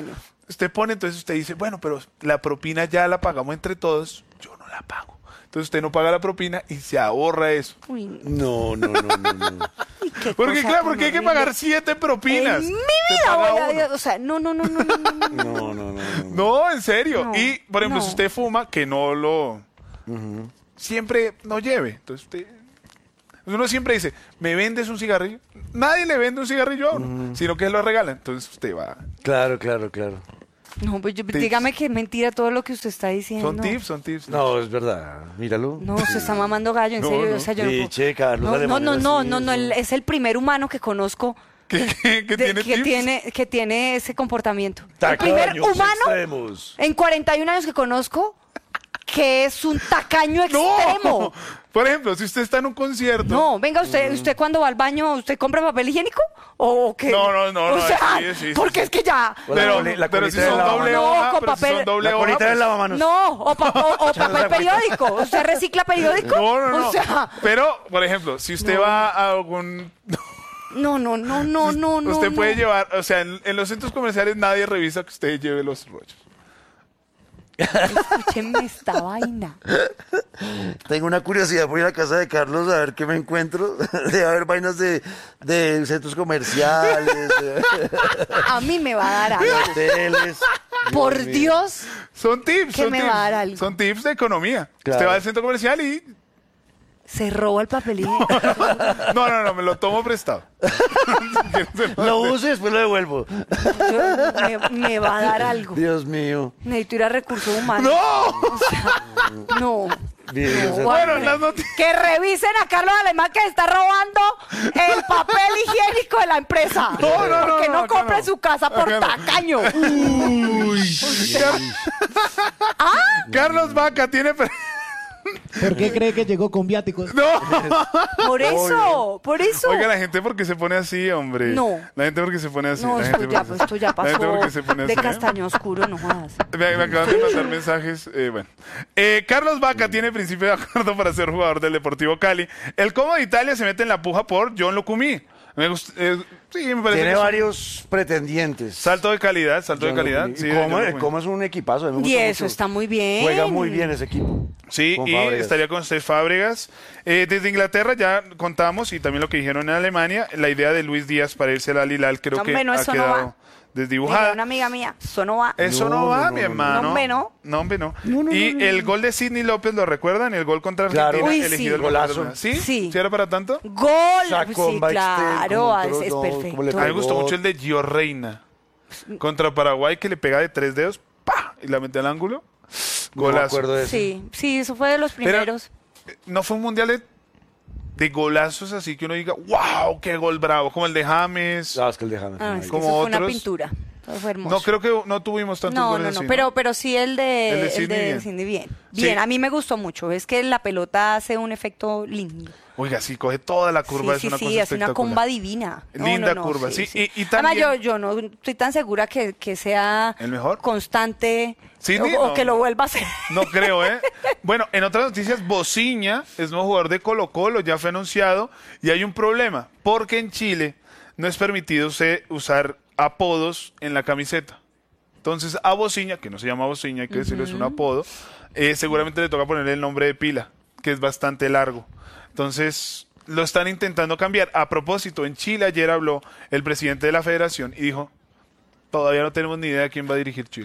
usted pone, entonces usted dice, bueno, pero la propina ya la pagamos entre todos, yo no la pago. Entonces usted no paga la propina y se ahorra eso.
Uy,
No, no, no, no, no.
uy, qué
Porque
cosa
claro,
tan
porque hay que
horrible.
pagar siete propinas.
En mi
Usted
vida
paga
voy a
uno.
Dios. O sea, no, no, no, no, no, no, no.
No, no, no, no.
No, en serio.
No,
y, por ejemplo,
no.
si usted fuma, que no lo... Siempre no lleve. Entonces usted... Uno siempre dice, ¿me vendes un cigarrillo? Nadie le vende un cigarrillo a uno, sino que lo regala. Entonces usted va...
Claro, claro, claro.
No, pues yo-
Tips.
dígame que es mentira todo lo que usted está diciendo.
Son tips, son tips.
No, es verdad. Míralo.
No, se está mamando gallo, en
No,
serio.
no.
O sea, yo no
Sí,
puedo-
che, Carlos,
no, no,
Alemán
no,
era
no,
así,
no, no,
eso.
él es el primer humano que conozco
¿Qué, qué- qué
de-
tiene
que
tips?
tiene que tiene ese comportamiento. El
Tacaños
primer humano
extremos.
en cuarenta y un años que conozco que es un tacaño extremo.
¡No! Por ejemplo, si usted está en un concierto...
No, venga usted, usted cuando va al baño, ¿usted compra papel higiénico o qué?
No, no, no,
O
no,
sea,
sí, sí, sí,
porque
sí.
es que ya.
Con la
Pero,
coli- la
pero
colita
si
del
son doble
lavamanos.
hoja,
No, con
pero si
papel-
son doble
La
hoja,
colita del
pues-
lavamanos.
No, o, pa- o- o papel periódico. ¿Usted recicla periódico?
No, no, no.
O sea,
Pero, por ejemplo, si usted
No.
va a algún...
no, no, no, no, no, no.
usted puede
no.
llevar... O sea, en, en los centros comerciales nadie revisa que usted lleve los rollos.
Escúcheme esta vaina.
Tengo una curiosidad por ir a la casa de Carlos a ver qué me encuentro. Debe haber vainas de, de centros comerciales, de
A mí me va a dar algo.
hoteles.
Por
mío.
Dios.
Son tips,
¿Qué
son
me
tips.
va a dar algo?
Son tips de economía.
Claro.
Usted va al centro comercial y...
Se roba el papel higiénico.
No, no, no, me lo tomo prestado.
Lo uso y después lo devuelvo.
me, me va a dar algo.
Dios mío.
Necesito ir a recursos humanos.
¡No!
O sea, no.
Bien,
No,
o sea,
Bueno,
hombre.
las noticias...
Que revisen a Carlos Alemán que está robando el papel higiénico de la empresa.
No, no, no,
Porque
no,
no,
acá
compre
no.
su casa por
Acá no.
tacaño.
Carlos Vaca tiene... pre-
¿Por qué cree que llegó con viáticos?
¡No!
Por eso, por eso.
Oiga, la gente porque se pone así, hombre.
No.
La gente porque se pone así.
No,
la
esto
gente
ya,
porque-
esto ya
La gente
pasó
porque se pone
de
así, ¿eh?
castaño oscuro, no jodas.
Me, me acaban de mandar mensajes. eh, bueno. Eh, Carlos Vaca tiene principio de acuerdo para ser jugador del Deportivo Cali. El Como de Italia se mete en la puja por John Locumí. Me gusta, eh, sí, me parece
tiene
que es un
varios pretendientes.
salto de calidad, salto de
John
calidad.
Locumí.
Sí,
Y
de
Como,
John Locumí.
como es un equipazo. a mí me
Y
gusta
eso
mucho.
está muy bien.
Juega muy bien ese equipo.
Sí,
Con
y
Fábregas.
estaría con Cés Fábregas. Eh, desde Inglaterra ya contamos, y también lo que dijeron en Alemania, la idea de Luis Díaz para irse al Hilal creo
Hombre,
que
no,
ha
eso no
quedado
va.
desdibujada.
Mira, una amiga mía, eso no va.
Eso no,
No,
va,
no, no,
mi
no,
hermano.
no. Hombre, no.
No, hombre, no.
No, no,
y
no, no,
el
no.
gol de Sidney López, ¿lo recuerdan? El gol contra
Claro.
Argentina,
Uy,
elegido
sí.
el mejor de la
Golazo.
jornada. ¿Sí?
Sí.
¿Sí era para tanto?
Gol.
Sacó
Sí,
un backstage,
claro,
como
es,
entró,
es
no, como le
perfecto.
A mí me
pegó.
gustó mucho el de Gio Reina contra Paraguay, que le pega de tres dedos, ¡pa! Y la mete al ángulo.
No me
Golazo.
acuerdo de eso.
Sí, sí, eso fue de los
Pero,
primeros.
eh, no fue un mundial de, de golazos así que uno diga, wow, qué gol bravo, como el de James.
Ah, es que el de James.
Ah,
Ay,
es que
como
eso fue una
otros.
pintura. Eso fue hermoso.
No, creo que no tuvimos tantos
No,
goles
no, no,
así,
pero, pero sí el de,
El de
el
Sidney
de
bien.
Sidney bien.
Sí.
Bien, a mí me gustó mucho. Es que la pelota hace un efecto lindo.
Oiga, sí, coge toda la curva,
sí,
es
sí,
una
sí,
cosa
es una
espectacular.
comba divina. No,
Linda
no, no,
curva, sí. Y- y
Además,
también-
yo, yo no estoy tan segura que, que sea
¿El mejor?
constante
Sidney,
o, o
no.
que lo vuelva a hacer.
No creo, ¿eh? Bueno, en otras noticias, Bociña es nuevo jugador de Colo Colo, ya fue anunciado, y hay un problema, porque en Chile no es permitido se- usar apodos en la camiseta. Entonces, a Bociña, que no se llama Bociña, hay que decirlo, es un apodo, eh, seguramente le toca ponerle el nombre de pila, que es bastante largo. Entonces, lo están intentando cambiar. A propósito, en Chile ayer habló el presidente de la federación y dijo, todavía no tenemos ni idea de quién va a dirigir Chile.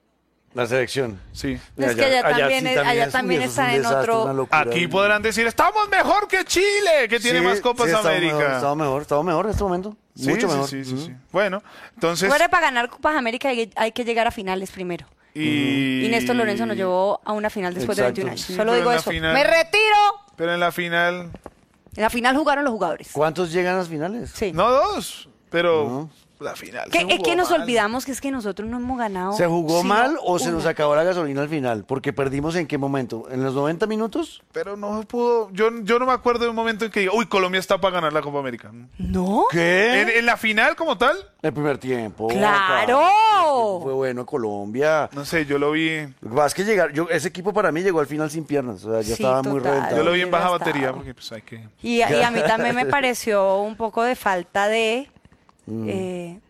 La selección.
Sí.
Es que allá también
sí
es- allá
es-
también
uy, eso es
están
un
en
desastre,
otro-
una locura.
Aquí podrán decir, estamos mejor que Chile, que tiene
Sí,
más Copas
sí, estamos
América.
Mejor, estamos mejor, estamos mejor en este momento.
Sí,
Mucho
sí,
mejor.
sí, sí,
Ujú.
sí. Bueno, entonces...
Fuera para ganar Copas América hay, hay que llegar a finales primero.
Y...
Y Néstor Lorenzo nos llevó a una final después
Exacto.
de veintiún años.
Sí,
Solo
pero
digo
en la
eso.
final-
¡Me retiro!
Pero en la final...
En la final jugaron los jugadores.
¿Cuántos llegan a las finales?
Sí.
No dos, pero la final.
Que,
se
es
jugó
que nos
mal.
olvidamos que es que nosotros no hemos ganado.
¿Se jugó
sino
mal o se
una.
nos acabó la gasolina al final? Porque perdimos en qué momento? ¿En los noventa minutos?
Pero no pudo... Yo, yo no me acuerdo de un momento en que diga, uy, Colombia está para ganar la Copa América.
¿No?
¿Qué?
¿En, en la final como tal?
El primer tiempo.
¡Claro!
claro. Fue bueno Colombia.
No sé, yo lo vi...
Lo que pasa es que llegar, yo, ese equipo para mí llegó al final sin piernas. O sea, ya
Sí,
estaba muy
total.
reventado.
Yo lo vi en baja
desgastado.
batería porque pues hay que...
Y, y a mí también me pareció un poco de falta de...
Mm.
eh,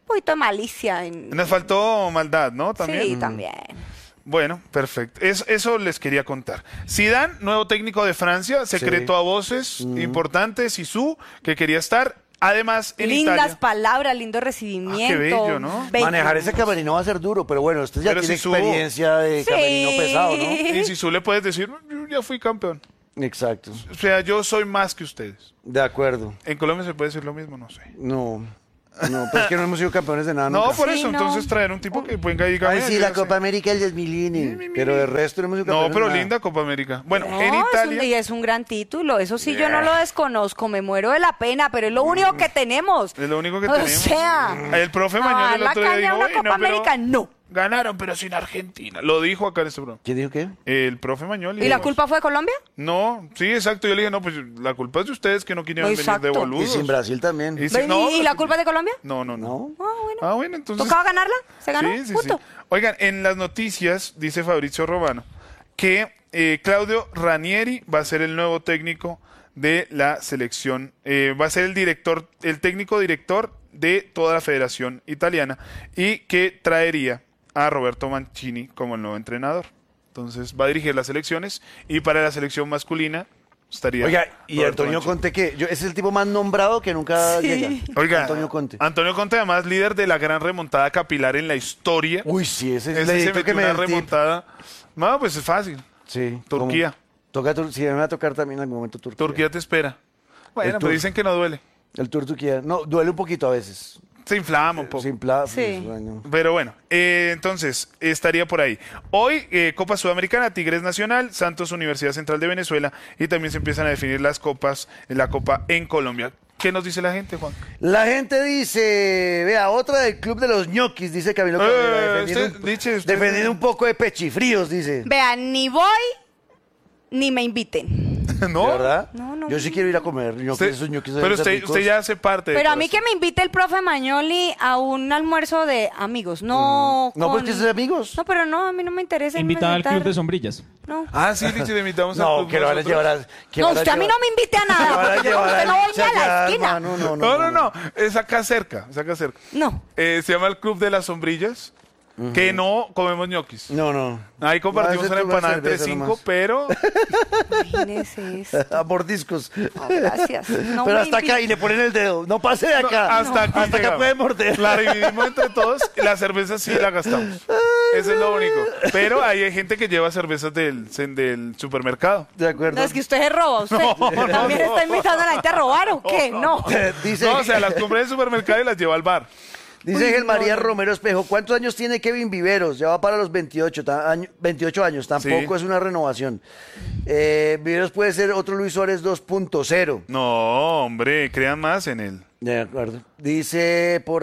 poquito de malicia. En,
Nos faltó maldad, ¿no? También.
Sí, también.
Bueno, perfecto. Es- eso les quería contar. Zidane, nuevo técnico de Francia, secreto
Sí.
a voces importantes. Zizou, que quería estar. Además, en
Lindas
Italia.
palabras, lindo recibimiento.
Ah, qué bello, ¿no?
bello.
Manejar ese camerino va a ser duro, pero bueno, usted ya
Pero
tiene
si subo-
experiencia de
Sí.
camerino pesado, ¿no?
Y Zizou le puedes decir, yo ya fui campeón.
Exacto.
O sea, yo soy más que ustedes.
De acuerdo.
En Colombia se puede decir lo mismo, no sé.
No. No, pero es que no hemos sido campeones de nada
No,
nunca.
por
Sí,
eso,
no.
entonces traer un tipo que venga y diga,
Ay,
"Mira,
sí,
yo
la
ya sé".
Copa América del dos mil uno. Pero de resto no hemos sido
No,
campeones
pero
de nada.
linda Copa América. Bueno,
No,
en
es un-
Italia.
y es un gran título. Eso sí, yo no lo desconozco. Me muero de la pena, pero es lo único que tenemos.
Es lo único que
o
tenemos.
sea,
El profe
a
Mañón el
la
otro día
caña
dijo,
una
"Uy,
Copa
no, pero
América, no.
ganaron, pero sin Argentina". Lo dijo acá en este programa.
¿Quién dijo qué?
El profe Mañón.
¿Y la culpa fue de Colombia?
No, sí, exacto. Yo le dije, no, pues la culpa es de ustedes que no querían venir
Exacto.
de
Y
Y
boludos.
sin Brasil también.
Y si-
¿Y,
no,
y la culpa es de Colombia?
No, no, no.
¿No?
Ah, bueno.
Ah, bueno, entonces.
¿Tocaba ganarla? ¿Se ganó?
Sí, sí,
Punto.
sí. Oigan, en las noticias dice Fabrizio Romano que eh, Claudio Ranieri va a ser el nuevo técnico de la selección, eh, va a ser el director, el técnico director de toda la Federación Italiana y que traería a Roberto Mancini como el nuevo entrenador. Entonces va a dirigir las selecciones y para la selección masculina estaría.
Oiga, y
Roberto
Antonio
Mancini.
Conte, ¿qué? Yo, es el tipo más nombrado que nunca
Sí.
llega.
Oiga,
Antonio Conte.
Antonio Conte, además líder de la gran remontada capilar en la historia.
Uy, sí, ese es
Ese
el
se
dedito
metió
que me
una
da el tip.
remontada. No, pues es fácil.
Sí.
Turquía.
como- Toca, Tur- sí, me va a tocar también en algún momento Turquía.
Turquía te espera. Bueno,
El
pero
Tur-
dicen que no duele.
El Tour Turquía. No, duele un poquito a veces.
Se inflama un poco.
Sin pla-
Sí.
pues, bueno.
Pero bueno, eh, entonces estaría por ahí. Hoy, eh, Copa Sudamericana, Tigres Nacional, Santos Universidad Central de Venezuela y también se empiezan a definir las copas, la Copa en Colombia. ¿Qué nos dice la gente, Juan?
La gente dice, vea, otra del Club de los ñoquis, dice Camilo
Eh,
Cabrera, defendiendo,
usted-
un,
dice usted-
defendiendo un poco de pechifríos, dice.
Vean, ni voy ni me inviten.
¿No?
¿De verdad?
No, no,
Yo sí
no.
quiero ir a comer ñoquis,
Usted-
esos ñoquis deben
pero
ser
usted,
ricos.
usted ya hace parte de
Pero a
todo
mí
esto.
que me invite el profe Mañoli a un almuerzo de amigos, no
No,
con-
porque es de amigos.
No, pero no, a mí no me interesa. irme
Invitada al
sentar.
club de sombrillas.
No.
Ah, sí, Lichi, le invitamos al
No,
club
que lo van a
nosotros.
llevar a... que
No,
van a
usted a mí
llevar-
no me invite a
que van
nada,
a
porque yo
llevar
con usted no voy ni a la
allá,
esquina.
hermano, no,
No, no, no, es acá cerca, es acá cerca.
No.
Eh, se llama el Club de las Sombrillas, que no comemos ñoquis.
No, no.
Ahí compartimos
No, ese
una
tú vas a
empanada entre
cerveza
cinco,
nomás.
pero
Imagínese eso.
A mordiscos.
No, gracias. No
Pero
me
hasta acá
invite.
y le ponen el dedo. No pase de
no,
acá.
hasta aquí
Hasta acá
llegamos.
puede morder.
La dividimos entre todos y la cerveza sí la gastamos. Eso es lo único. Pero ahí hay gente que lleva cervezas del, del supermercado.
De acuerdo.
No, es que usted se roba, usted. ¿También está invitando a la gente a robar o qué? No.
Dice,
No, o sea, las compré del supermercado y las llevo al bar.
dice Ángel María Romero Espejo, ¿cuántos años tiene Kevin Viveros? Ya va para los veintiocho, ta- año- veintiocho años, tampoco
Sí.
es una renovación. Eh, Viveros puede ser otro Luis Suárez dos punto cero.
No, hombre, crean más en él.
De acuerdo. Dice por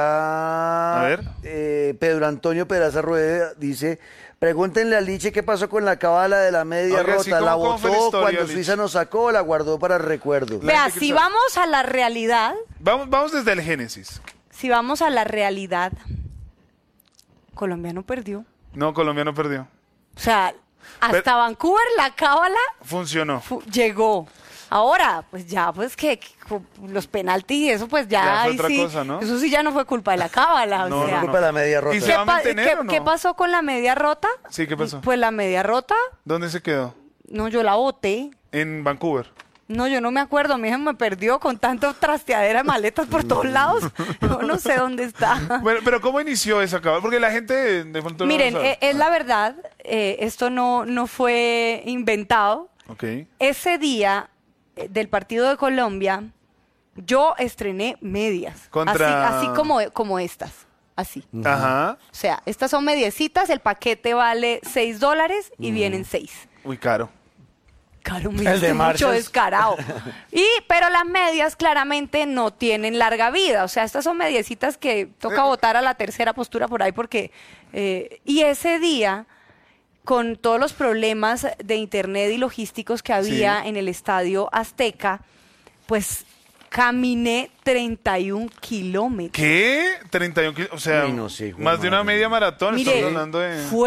acá.
A ver.
eh, Pedro Antonio Pedraza Rueda dice: pregúntenle a Liche qué pasó con la cábala de la media
Oiga, sí,
rota. ¿La
¿cómo- cómo fue la
botó
historia,
cuando
Liche?
Suiza nos sacó o la guardó para el recuerdo?
La
Vea,
gente que
si
sabe.
vamos a la realidad,
Vamos, vamos desde el Génesis.
si vamos a la realidad, Colombia no perdió.
No, Colombia no perdió.
O sea, hasta
Pero-
Vancouver la cábala
Funcionó.
fu- llegó. Ahora, pues ya, pues que, que co- los penaltis y eso, pues ya,
Ya fue
ahí
otra
sí,
cosa, ¿no?
eso sí ya no fue culpa de la cábala.
No,
o sea,
no,
Culpa de la media rota.
¿Y se
¿Qué,
va a
pa-
mantener
qué-
o no?
qué pasó con la media rota?
Sí, ¿qué pasó?
Pues la media rota,
¿Dónde se quedó?
no, yo la boté.
En Vancouver.
No, yo no me acuerdo, mi hija me perdió con tanto trasteadera de maletas por todos lados. Yo no sé dónde está.
Bueno, pero ¿cómo inició esa cábala? Porque la gente de pronto no
Miren,
lo sabe.
eh, es la verdad, eh, esto no, no fue inventado.
Ok.
Ese día eh, del partido de Colombia, yo estrené medias.
Contra-
Así, así como, como estas. Así.
Ajá.
O sea, estas son mediecitas, el paquete vale seis dólares y vienen seis.
Muy caro.
Caro, me
El de
diste mucho
Marshalls.
descarado. Y, pero las medias claramente no tienen larga vida. O sea, estas son mediecitas que toca botar a la tercera postura por ahí porque... eh, y ese día, con todos los problemas de internet y logísticos que había
Sí.
en el Estadio Azteca, pues caminé treinta y un kilómetros.
¿Qué? treinta y uno kilos. O sea,
Uy, no, sí,
más de una
madre.
media maratón.
Mire,
Estamos hablando de...
fue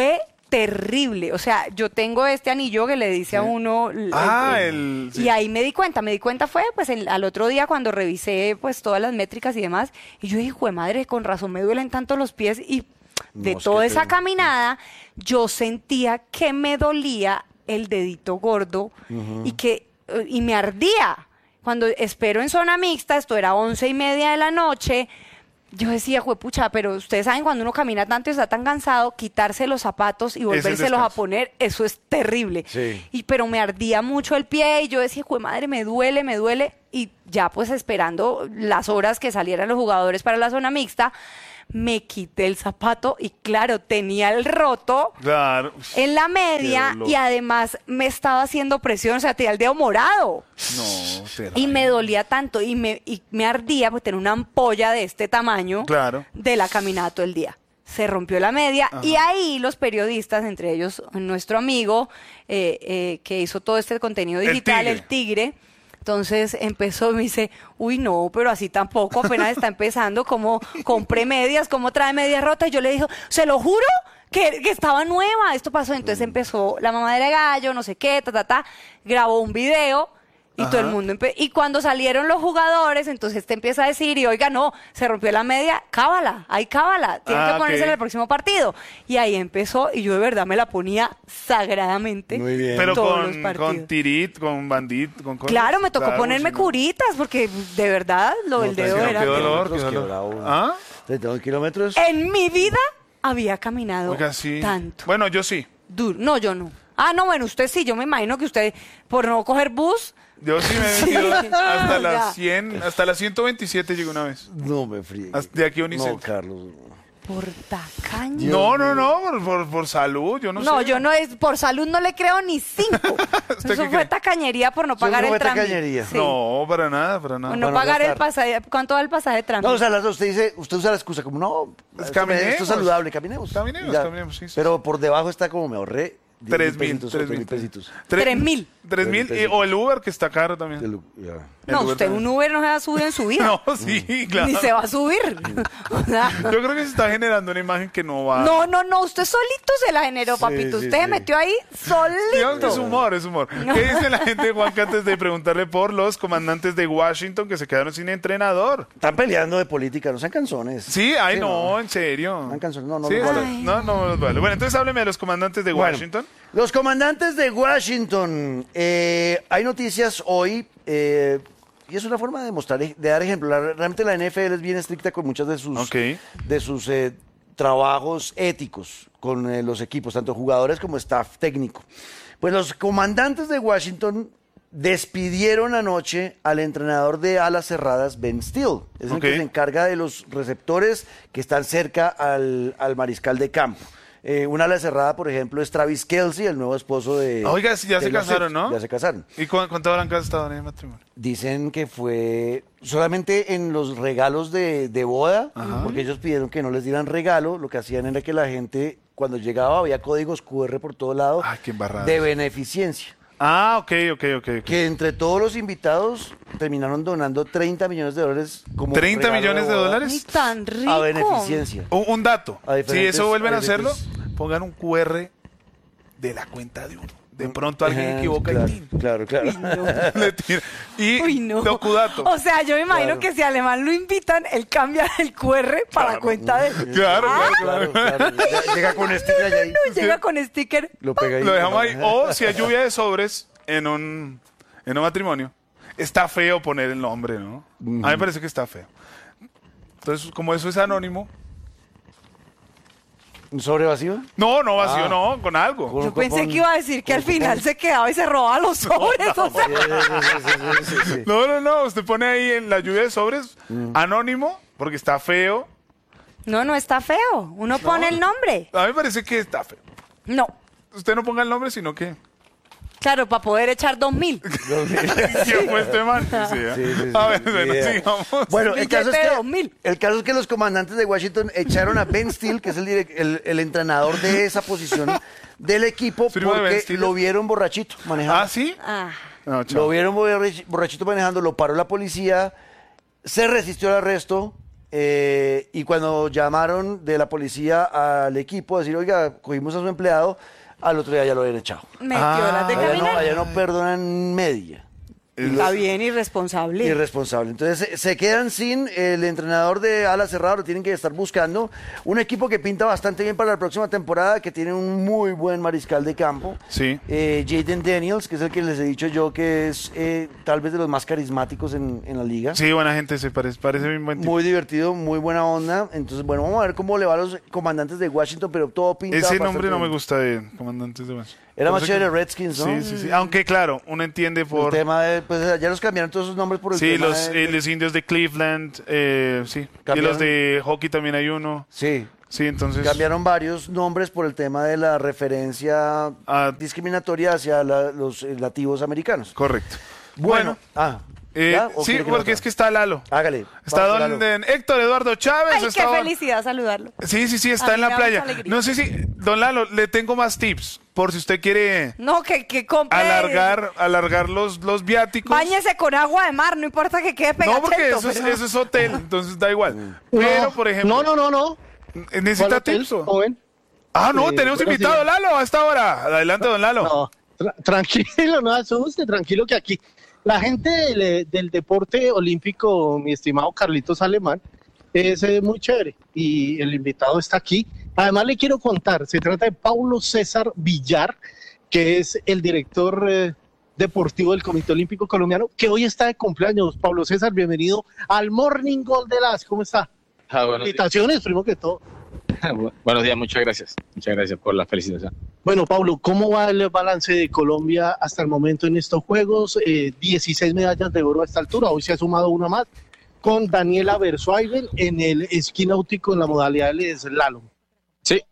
terrible. O sea, yo tengo este anillo que le dice a uno... el-
Ah,
el-
el...
Y ahí me di cuenta, me di cuenta fue pues el- al otro día cuando revisé pues todas las métricas y demás, y yo dije, jue madre, con razón me duelen tanto los pies, y de
No, es
toda
que
esa
te-
caminada yo sentía que me dolía el dedito gordo y que eh, y me ardía. Cuando espero en zona mixta, esto era once y media de la noche, yo decía, juepucha, pero ustedes saben cuando uno camina tanto y está tan cansado, quitarse los zapatos y volvérselos a
descanso.
poner, eso es terrible.
Sí.
Y pero me ardía mucho el pie y yo decía, jue madre, me duele, me duele. Y ya pues esperando las horas que salieran los jugadores para la zona mixta, me quité el zapato y claro, tenía el roto
Claro.
en la
Qué
media
dolor.
y además me estaba haciendo presión, o sea, tenía el dedo morado.
No, será.
Y me dolía tanto y me, y me ardía pues tener una ampolla de este tamaño
Claro.
de la caminata todo el día. Se rompió la media y ahí los periodistas, entre ellos nuestro amigo eh, eh, que hizo todo este contenido
El
digital,
Tigre.
el tigre, entonces empezó y me dice, uy no, pero así tampoco, apenas está empezando, como compré medias, como trae medias rotas, y yo le dije, se lo juro que, que estaba nueva, esto pasó, entonces empezó la mamadera de gallo, no sé qué, ta, ta, ta, grabó un video, y todo el mundo empe- y cuando salieron los jugadores, entonces te empieza a decir, y oiga, no, se rompió la media, cábala, ahí cábala, tiene
Ah,
que ponerse
ok.
en el próximo partido. Y ahí empezó, y yo de verdad me la ponía sagradamente
Muy bien.
Pero
todos los
con,
partidos.
con tirit, con bandit, con cosas.
Claro, me tocó
Claro,
ponerme
si no-
curitas, porque de verdad lo del
No,
dedo
tranquilo,
era...
Qué
Qué
dolor, qué
kilómetros, qué
dolor.
bravo.
¿Ah?
treinta y dos kilómetros.
En mi vida había caminado
Oiga, sí.
tanto.
Bueno, yo sí.
Duro. No, yo no. Ah, no, bueno, usted sí, yo me imagino que usted, por no coger bus,
Yo sí me he metido hasta
Ya.
las cien, hasta las ciento veintisiete llegué una vez.
No me fríe.
Hasta de aquí a Unicentro.
No, Carlos.
por tacaño.
No, no, no, por, por, por salud, yo no,
No,
sé.
yo no es, por salud no le creo ni cinco.
¿Usted
Eso
qué
fue
cree?
tacañería por no pagar
Seguro
el
fue
trámite.
tacañería.
Sí.
No, para nada, para nada.
Por no
Para no
pagar el
gastar.
pasaje. ¿Cuánto va el pasaje de trámite?
No, o sea, las dos, usted dice, usted usa la excusa como, no,
Pues
esto, me-
caminemos.
esto es saludable, caminemos.
Caminemos,
Ya.
caminemos, sí, sí,
Pero por debajo está como me ahorré. diez
Tres mil,
pesitos o
tres
tres
mil
pesitos.
Tres mil.
Tres mil, y- o el Uber que está caro también.
El- ya.
El
No,
Uber
usted
también.
un Uber no se va a subir en su vida.
No, sí, claro.
Ni se va a subir. O sea,
Yo creo que se está generando una imagen que no va.
no, no, no, usted solito se la generó,
Sí,
papito.
sí,
Usted se
sí.
metió ahí
Digamos que es
solito.
humor, es humor. ¿Qué dice la gente, Juanca, antes de preguntarle por los comandantes de Washington que se quedaron sin entrenador?
Están peleando de política, no sean canzones.
Sí, ay,
Sí,
no, en serio.
Están canzones, no, no
Sí,
los
está-
vale.
no, no los vale. Bueno, entonces hábleme de los comandantes de
Bueno,
Washington.
Los comandantes de Washington. eh, hay noticias hoy eh, y es una forma de mostrar, de dar ejemplo. La- realmente la N F L es bien estricta con muchas de sus,
Ok.
de sus eh, trabajos éticos con eh, los equipos, tanto jugadores como staff técnico. Pues los comandantes de Washington despidieron anoche al entrenador de alas cerradas, Ben Steele. Es el
Ok.
que se encarga de los receptores que están cerca al, al mariscal de campo. Eh, una ala cerrada, por ejemplo, es Travis Kelce, el nuevo esposo de...
Ah, oiga, sí, ya se
Taylor
casaron,
Swift.
¿no?
Ya se casaron.
¿Y cu- cuánto habrán gastado en el matrimonio?
Dicen que fue solamente en los regalos de, de boda, porque ellos pidieron que no les dieran regalo. Lo que hacían era que la gente, cuando llegaba, había códigos Q R por todo lado
Ay, qué embarrada.
de beneficencia.
Ah, ok, ok, ok. ok.
Que entre todos los invitados terminaron donando treinta millones de dólares como
¿treinta
regalo
millones de
boda
dólares?
Ni tan rico.
a beneficencia.
Un, un dato.
A
Si
diferentes-
eso vuelven a
a
hacerlo,
diferentes-
pongan un Q R de la cuenta de uno. De pronto alguien
Ajá,
equivoca
claro,
el PIN.
Claro, claro.
Le tira. Y
Uy, no.
docudato.
O sea, yo me imagino
Claro.
que si Alemán lo invitan, él cambia el Q R para la cuenta de...
Claro,
Ah,
claro,
Claro, claro. Ya- Llega con este sticker allá ahí.
no, llega con sticker.
Lo pega ahí.
Lo dejamos ahí. O si hay lluvia de sobres en un, en un matrimonio, está feo poner el nombre, ¿no? A mí me parece que está feo. Entonces, como eso es anónimo.
¿Un sobre vacío?
No, no vacío,
Ah.
no, con algo.
Con-
Yo pensé
con-
que iba a decir que al
con-
final
con-
se quedaba y se robaba los sobres. O sea,
Sí, sí, sí, sí, sí, sí.
No, no, no. Usted pone ahí en la lluvia de sobres anónimo porque está feo.
no, no está feo. Uno pone el nombre.
A mí me parece que está feo.
No.
Usted no ponga el nombre, sino que.
Claro, para poder echar dos mil.
¿Quién fue este man? Sí, ¿eh?
Sí, sí, sí.
A ver, bueno,
Yeah.
sigamos.
Bueno, el
Billete
caso, es
de
que,
dos mil.
el caso es que los comandantes de Washington echaron a Ben Steele, que es el, direc- el, el entrenador de esa posición del equipo,
¿Primo de Ben
porque
Stiller?
lo vieron borrachito manejando.
¿Ah, sí?
Ah.
No, chao.
Lo vieron borrach- borrachito manejando, lo paró la policía, se resistió al arresto eh, y cuando llamaron de la policía al equipo a decir, oiga, cogimos a su empleado, al otro día ya lo habían echado.
Metió las de
Allá no,
caminar.
allá no perdonan media.
Está bien, irresponsable.
Irresponsable. Entonces se, se quedan sin el entrenador de ala cerrada, lo tienen que estar buscando. Un equipo que pinta bastante bien para la próxima temporada, que tiene un muy buen mariscal de campo.
Sí.
Eh, Jaden Daniels, que es el que les he dicho yo que es eh, tal vez de los más carismáticos en, en la liga.
Sí, buena gente, se parece, parece bien buen tipo.
Muy divertido, muy buena onda. Entonces, bueno, vamos a ver cómo le va a los comandantes de Washington, pero todo pinta
Ese
bastante
nombre no me
bien.
gusta de comandantes de Washington.
Era más
Parece
chévere
que-
Redskins, ¿no?
Sí, sí, sí. Aunque claro, uno entiende por...
El tema de, pues ya los cambiaron todos esos nombres por el
Sí,
tema
los,
de-
eh, los indios de Cleveland, eh, sí. Y
Cambiaron.
los de hockey también hay uno.
Sí.
Sí, entonces...
Cambiaron varios nombres por el tema de la referencia
Ah.
discriminatoria hacia la- los eh, nativos americanos.
Correcto.
Bueno,
Bueno,
ah,
eh,
¿ya? ¿O
sí,
quiere que lo
porque
haga?
es que está Lalo.
Hágale.
Está
vamos,
don
Lalo.
eh, Héctor Eduardo Chávez.
Ay, qué
está don-
felicidad saludarlo.
Sí, sí, sí,
A
está
mí
en
me
la
da
playa.
mucha alegría.
No sé si, don Lalo, le tengo más tips por si usted quiere
No, que, que compre.
alargar, alargar los, los viáticos.
Báñese con agua de mar, no importa que quede pegachento.
No, porque eso es,
pero-
eso es hotel, entonces da igual. Pero, por ejemplo,
No, no, no, no.
¿necesita
¿Cuál hotel,
tips? o?
joven?
Ah, no,
Eh,
tenemos
buenos
invitado,
días.
Lalo, a esta hora. Adelante, don Lalo.
No, tra- tranquilo, no asuste, tranquilo que aquí la gente del, del deporte olímpico, mi estimado Carlitos Alemán, es eh, muy chévere y el invitado está aquí. Además le quiero contar, se trata de Paulo César Villar, que es el director eh, deportivo del Comité Olímpico Colombiano, que hoy está de cumpleaños. Pablo César, bienvenido al Morning Goal de las, ¿cómo está?
Ah, buenos días.
Felicitaciones, primero que todo.
Buenos días, muchas gracias. Muchas gracias por la felicitación.
Bueno, Pablo, ¿cómo va el balance de Colombia hasta el momento en estos Juegos? Eh, dieciséis medallas de oro a esta altura, hoy se ha sumado una más, con Daniela Versuaiden en el esquí náutico en la modalidad del slalom.
Sí,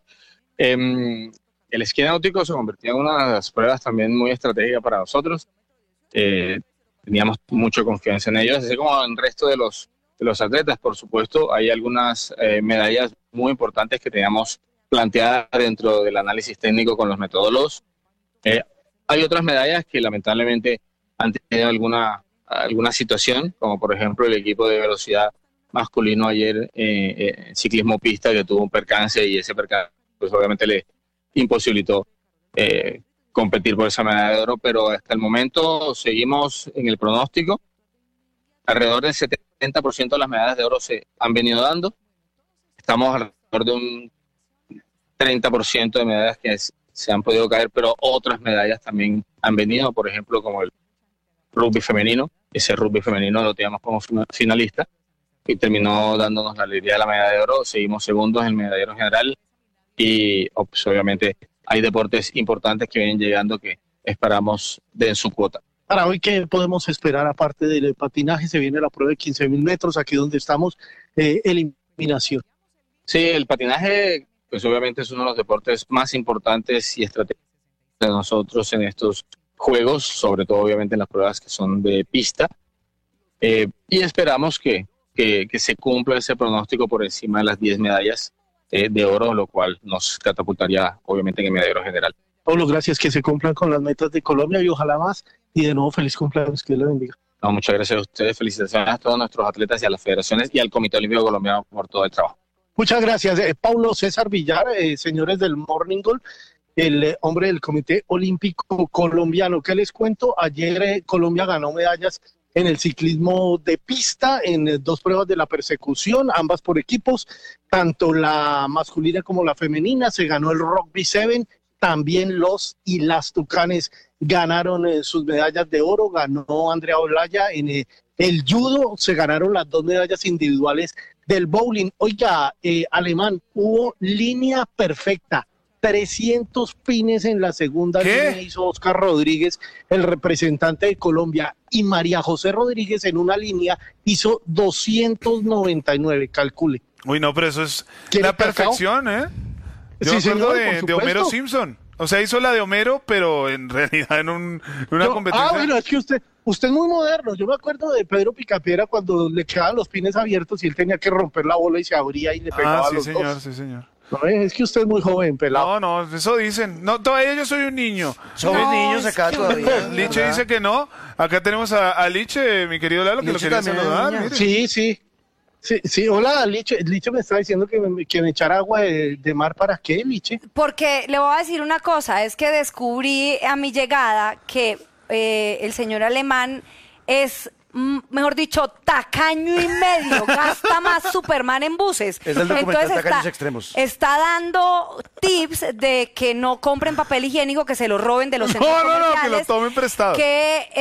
em, el esquí náutico se convirtió en una de las pruebas también muy estratégicas para nosotros. Eh, teníamos mucha confianza en ellos, así como en el resto de los, de los atletas, por supuesto. Hay algunas eh, medallas muy importantes que teníamos planteadas dentro del análisis técnico con los metodólogos. Eh, hay otras medallas que lamentablemente han tenido alguna, alguna situación, como por ejemplo el equipo de velocidad masculino ayer eh, eh, en ciclismo pista, que tuvo un percance, y ese percance pues obviamente le imposibilitó eh, competir por esa medalla de oro, pero hasta el momento seguimos en el pronóstico. Alrededor del setenta por ciento de las medallas de oro se han venido dando. Estamos alrededor de un treinta por ciento de medallas que es- se han podido caer, pero otras medallas también han venido, por ejemplo, como el rugby femenino. Ese rugby femenino lo teníamos como fina- finalista y terminó dándonos la alegría de la medalla de oro. Seguimos segundos en el medallero general y oh, pues, obviamente hay deportes importantes que vienen llegando que esperamos den su cuota.
Para hoy, ¿qué podemos esperar aparte del patinaje? Se viene la prueba de quince mil metros, aquí donde estamos, eh, eliminación.
Sí, el patinaje, pues obviamente es uno de los deportes más importantes y estratégicos de nosotros en estos juegos, sobre todo obviamente en las pruebas que son de pista. Eh, y esperamos que, que, que se cumpla ese pronóstico por encima de las diez medallas eh, de oro, lo cual nos catapultaría obviamente en el medallero general.
Pablo, gracias, que se cumplan con las metas de Colombia y ojalá más. Y de nuevo, feliz cumpleaños, que Dios le bendiga.
No, muchas gracias a ustedes, felicitaciones a todos nuestros atletas y a las federaciones y al Comité Olímpico Colombiano por todo el trabajo.
Muchas gracias. Eh, Paulo César Villar, eh, señores del Morning Goal, el eh, hombre del Comité Olímpico Colombiano. ¿Qué les cuento? Ayer eh, Colombia ganó medallas en el ciclismo de pista, en eh, dos pruebas de la persecución, ambas por equipos, tanto la masculina como la femenina. Se ganó el Rugby siete, también los y las Tucanes ganaron eh, sus medallas de oro, ganó Andrea Olaya en eh, el judo, se ganaron las dos medallas individuales del bowling. Oiga, eh, Alemán, hubo línea perfecta, trescientos pines en la segunda
¿Qué?
línea hizo Oscar Rodríguez, el representante de Colombia, y María José Rodríguez en una línea hizo doscientos noventa y nueve, calcule.
Uy, no, pero eso es
¿Quiere
la
cacao?
perfección, ¿eh? Yo
Sí,
me acuerdo
señor,
de,
por
de
supuesto.
Homero Simpson. O sea, hizo la de Homero, pero en realidad en, un, en una
Yo-
competencia.
Ah, bueno, es que usted, usted es muy moderno. Yo me acuerdo de Pedro Picapiedra cuando le quedaban los pines abiertos y él tenía que romper la bola y se abría y le pegaba
Ah,
a
sí,
los
señor,
dos.
sí, señor.
No, es que usted es muy joven, pelado.
No, no, eso dicen. No, todavía yo soy un niño.
Somos
No,
niños
es
acá
que-
todavía.
Liche
¿verdad?
dice que no. Acá tenemos a, a Liche, mi querido Lalo, que lo
Liche
quería
también es
saludar.
niña.
mire.
Sí, sí. Sí, sí, hola, Liche. Liche me está diciendo que me, que me echara agua de, de mar. ¿Para qué, Liche?
Porque le voy a decir una cosa, es que descubrí a mi llegada que eh, el señor Alemán es, mm, mejor dicho, tacaño y medio, gasta más Superman en buses.
Es el documental
Entonces
Tacaños
está,
Extremos.
está dando tips de que no compren papel higiénico, que se lo roben de los centros
No, no, no, que lo
comerciales,
tomen prestado.
que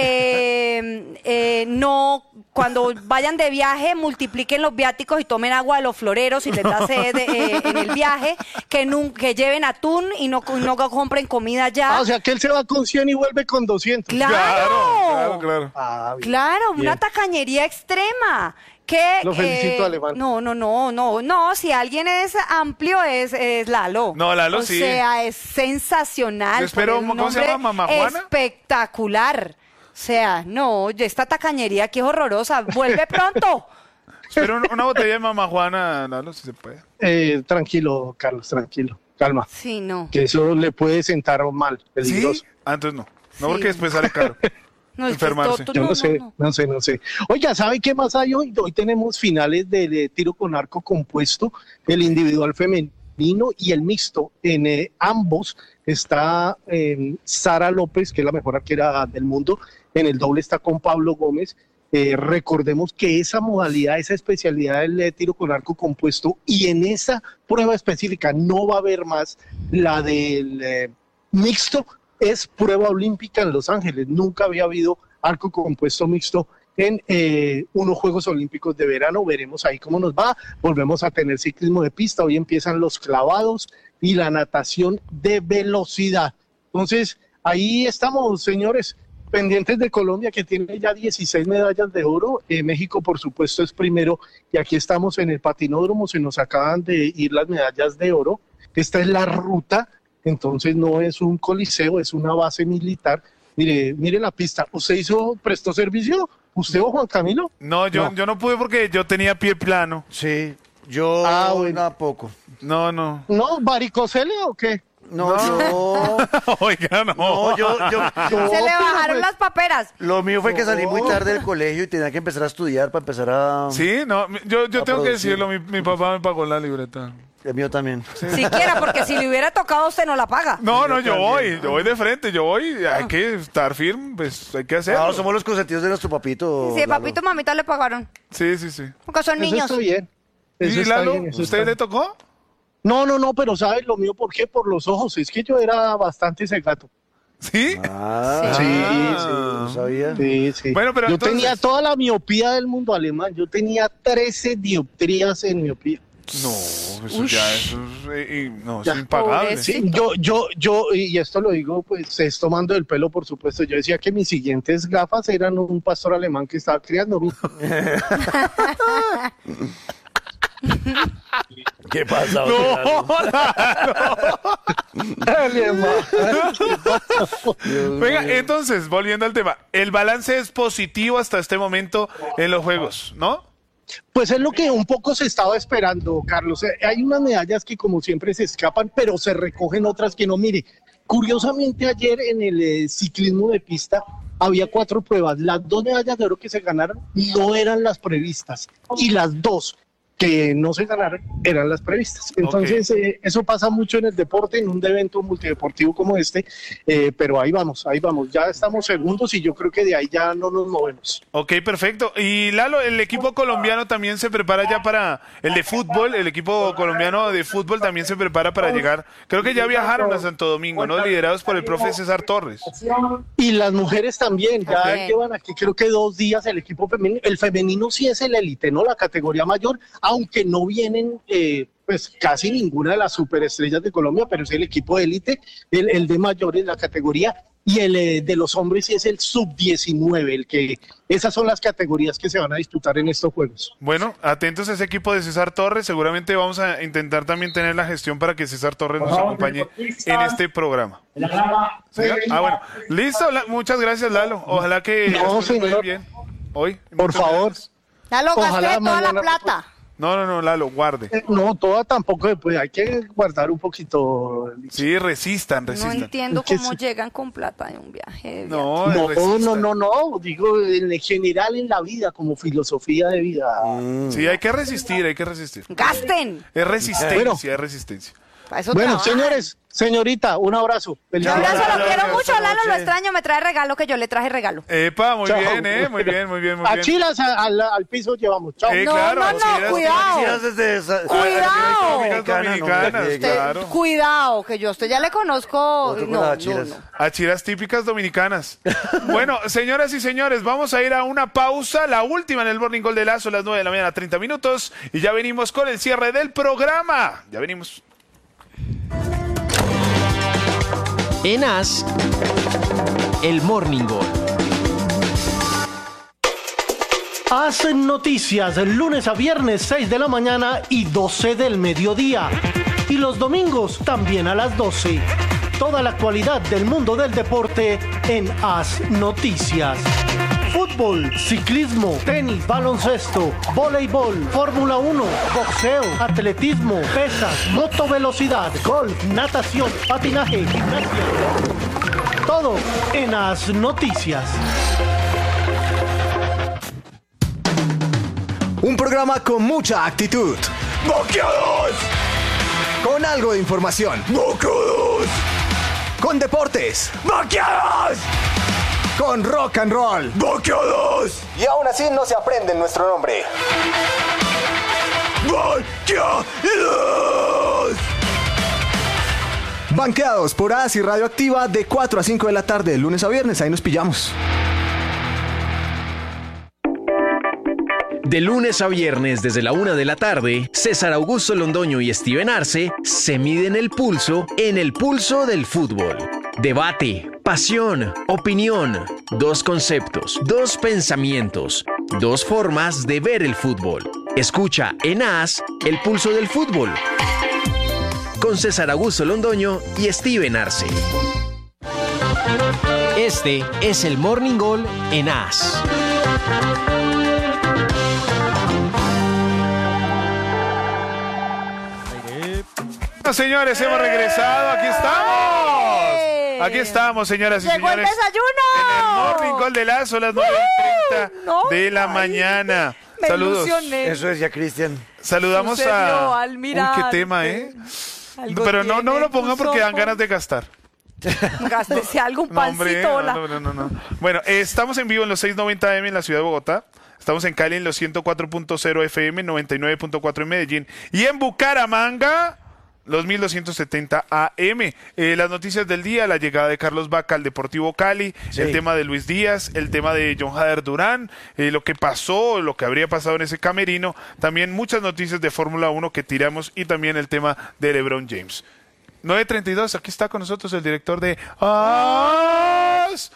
eh, eh, no, cuando vayan de viaje, multipliquen los viáticos y tomen agua de los floreros y les da sed eh, en el viaje, que, nun- que lleven atún y no, no compren comida ya.
Ah, o sea que él se va con cien y vuelve con doscientos.
¡Claro!
Claro, claro.
Ah, bien.
Claro,
Bien.
una tacañería extrema. Que,
Lo felicito,
eh,
Alemán.
No, no, no, no, no. Si alguien es amplio es, es Lalo.
No, Lalo
o
sí.
O sea, es sensacional.
Yo espero,
porque es un
¿cómo se
hombre
llama? ¿Mamá Juana?
Espectacular. O sea, no, esta tacañería aquí es horrorosa. Vuelve pronto.
Espero una, una botella de Mamá Juana, Lalo, si se puede.
Eh, tranquilo, Carlos, tranquilo. Calma.
Sí, no.
Que eso le puede sentar mal, peligroso.
¿Sí? Ah, entonces no. No,
Sí.
porque después sale caro.
No, es que
Enfermarse.
esto-
Yo no,
no,
sé,
no,
no. sé, no sé. Oiga, ¿sabe qué más hay hoy? Hoy tenemos finales de, de tiro con arco compuesto, el individual femenino y el mixto. En eh, ambos está eh, Sara López, que es la mejor arquera del mundo. En el doble está con Pablo Gómez. Eh, recordemos que esa modalidad, esa especialidad del eh, tiro con arco compuesto y en esa prueba específica no va a haber más la del eh, mixto. Es prueba olímpica en Los Ángeles. Nunca había habido arco compuesto mixto en eh, unos Juegos Olímpicos de verano. Veremos ahí cómo nos va. Volvemos a tener ciclismo de pista. Hoy empiezan los clavados y la natación de velocidad. Entonces, ahí estamos, señores, pendientes de Colombia, que tiene ya dieciséis medallas de oro. Eh, México, por supuesto, es primero. Y aquí estamos en el patinódromo. Se nos acaban de ir las medallas de oro. Esta es la ruta. Entonces no es un coliseo, es una base militar. Mire, mire la pista. ¿Usted hizo, prestó servicio? ¿Usted o Juan Camilo?
No, yo
No.
no, yo no pude porque yo tenía pie plano.
Sí, yo
Ah, bueno.
a poco.
No, no.
¿No? ¿Varicocele o qué?
No, yo...
Oiga, no.
No, yo, yo, yo-
Se le bajaron
pues-
las paperas.
Lo mío fue que salí muy tarde del colegio y tenía que empezar a estudiar para empezar a...
Sí, no, mi- yo, yo
A
tengo que
producir.
decirlo, mi, mi papá me pagó la libreta.
El mío también.
Siquiera, porque si le hubiera tocado, usted no la paga.
No, no, yo
también.
voy, yo voy de frente, yo voy, hay que estar firme, pues hay que hacerlo.
Ahora somos los consentidos de nuestro papito.
Sí,
Lalo.
papito y mamita le pagaron.
Sí, sí, sí.
Porque son
Eso
niños.
está bien. Eso
¿Y
está
Lalo,
bien, eso
usted
está
le
bien.
tocó?
No, no, no, pero ¿sabes lo mío por qué? Por los ojos. Es que yo era bastante cegato.
¿Sí?
Ah,
Sí,
sí, no sabía.
Sí, sí.
Bueno, pero
yo
entonces-
tenía toda la miopía del mundo alemán. Yo tenía trece dioptrías en miopía.
No, eso ya eso es, eh, y- no,
Ya.
es impagable.
Pobrecito.
Sí, yo, yo, yo, y esto lo digo, pues, es tomando el pelo, por supuesto. Yo decía que mis siguientes gafas eran un pastor alemán que estaba criando.
¿Qué pasa?
No, Venga, entonces, volviendo al tema, el balance es positivo hasta este momento en los juegos, ¿no?
Pues es lo que un poco se estaba esperando, Carlos. Eh, Hay unas medallas que como siempre se escapan, pero se recogen otras que no. Mire, curiosamente ayer en el eh, ciclismo de pista había cuatro pruebas. Las dos medallas de oro que se ganaron no eran las previstas y las dos que no se ganaron eran las previstas. Entonces, eh, eso pasa mucho en el deporte, en un evento multideportivo como este, eh, pero ahí vamos, ahí vamos. Ya estamos segundos y yo creo que de ahí ya no nos movemos.
Ok, perfecto. Y Lalo, el equipo colombiano también se prepara ya para el de fútbol, el equipo colombiano de fútbol también se prepara para llegar. Creo que ya viajaron a Santo Domingo, ¿no? Liderados por el profe César Torres.
Y las mujeres también, ya
Ok.
llevan aquí creo que dos días el equipo femenino. El femenino sí es el élite, ¿no? La categoría mayor, aunque no vienen eh, pues casi ninguna de las superestrellas de Colombia, pero es el equipo de élite, el, el de mayores, la categoría, y el eh, de los hombres sí es el sub diecinueve, el que esas son las categorías que se van a disputar en estos juegos.
Bueno, atentos a ese equipo de César Torres. Seguramente vamos a intentar también tener la gestión para que César Torres nos acompañe en este programa. ¿Sí? Ah, bueno. Listo. La- muchas gracias, Lalo. Ojalá que
No,
las cosas vayan
señor.
bien hoy.
Por
Muchas
favor.
gracias.
Lalo,
Ojalá
gasté toda la
mañana-
plata.
No, no, no, Lalo, guarde.
Eh, no, toda tampoco, pues hay que guardar un poquito.
Sí, resistan,
No
resistan.
entiendo
¿Qué
cómo
se-
llegan con plata de un viaje. de
No,
No,
resistan.
no, no, no, digo en general en la vida, como filosofía de vida.
Sí, hay que resistir, hay que resistir.
viaje. ¡Gasten!
Es resistencia,
Bueno.
es resistencia.
Para eso
Bueno,
trabajan.
señores, señorita, un abrazo.
Un
Felicidades.
abrazo, lo
Chao,
quiero
chao,
mucho,
chao,
Lalo, lo
chao.
extraño, me trae regalo que yo le traje regalo.
Epa, muy
Chao.
bien, eh, muy bien, muy bien, muy
A
bien.
Chilas a- al, al piso llevamos. Chao.
Eh,
No,
claro,
no, no,
Chiras-
cuidado.
Chiras desde esa-
Cuidado.
Dominicanas, dominicanas,
no,
Usted-
claro.
Cuidado, que yo a usted ya le conozco.
Otro con
No,
las
no,
chiras.
no.
A chiras típicas dominicanas. Bueno, señoras y señores, vamos a ir a una pausa, la última en el Morning Call de Lazo, las nueve de la mañana, treinta minutos, y ya venimos con el cierre del programa. Ya venimos.
En As, el Morning Call.
Hacen noticias lunes a viernes seis de la mañana y doce del mediodía. Y los domingos también a las doce. Toda la actualidad del mundo del deporte en Haz Noticias. Fútbol, ciclismo, tenis, baloncesto, voleibol, Fórmula uno, boxeo, atletismo, pesas, motovelocidad, golf, natación, patinaje, gimnasia. Todo en Haz Noticias.
Un programa con mucha actitud. ¡Boqueados! Con algo de información. ¡Boqueados! Con deportes. ¡Boqueados! Con rock and roll. ¡Boqueados! Y aún así no se aprende nuestro nombre. ¡Boqueados! Banqueados por As y Radioactiva de cuatro a cinco de la tarde, de lunes a viernes. Ahí nos pillamos.
De lunes a viernes desde la una de la tarde, César Augusto Londoño y Steven Arce se miden el pulso en el pulso del fútbol. Debate, pasión, opinión, dos conceptos, dos pensamientos, dos formas de ver el fútbol. Escucha en As el pulso del fútbol con César Augusto Londoño y Steven Arce. Este es el Morning Call en As.
Bueno, señores, hemos regresado. Aquí estamos. Aquí estamos, señoras y
¡Llegó el
señores.
desayuno!
En el Morning Call de Lazo, las nueve y treinta
No,
de la
ay,
mañana.
me
Saludos.
ilusioné.
Eso decía Cristian.
Saludamos
Sucedió,
a.
almirante.
Uy, qué tema, ¿eh?
Algo
Pero no, no me lo
tiene
pongan
tus
porque dan
ojos.
ganas de gastar.
Gástese algo, un
No, hombre,
pancito.
no,
hola.
no, no, no, no. Bueno, eh, estamos en vivo en los seiscientos noventa A M en la ciudad de Bogotá. Estamos en Cali en los ciento cuatro punto cero F M, noventa y nueve punto cuatro en Medellín. Y en Bucaramanga, los mil doscientos setenta A M. Eh, las noticias del día, la llegada de Carlos Vaca al Deportivo Cali,
Sí.
el tema de Luis Díaz, el tema de John Hader Durán, eh, lo que pasó, lo que habría pasado en ese camerino. También muchas noticias de Fórmula uno que tiramos y también el tema de LeBron James. nueve treinta y dos, aquí está con nosotros el director de As,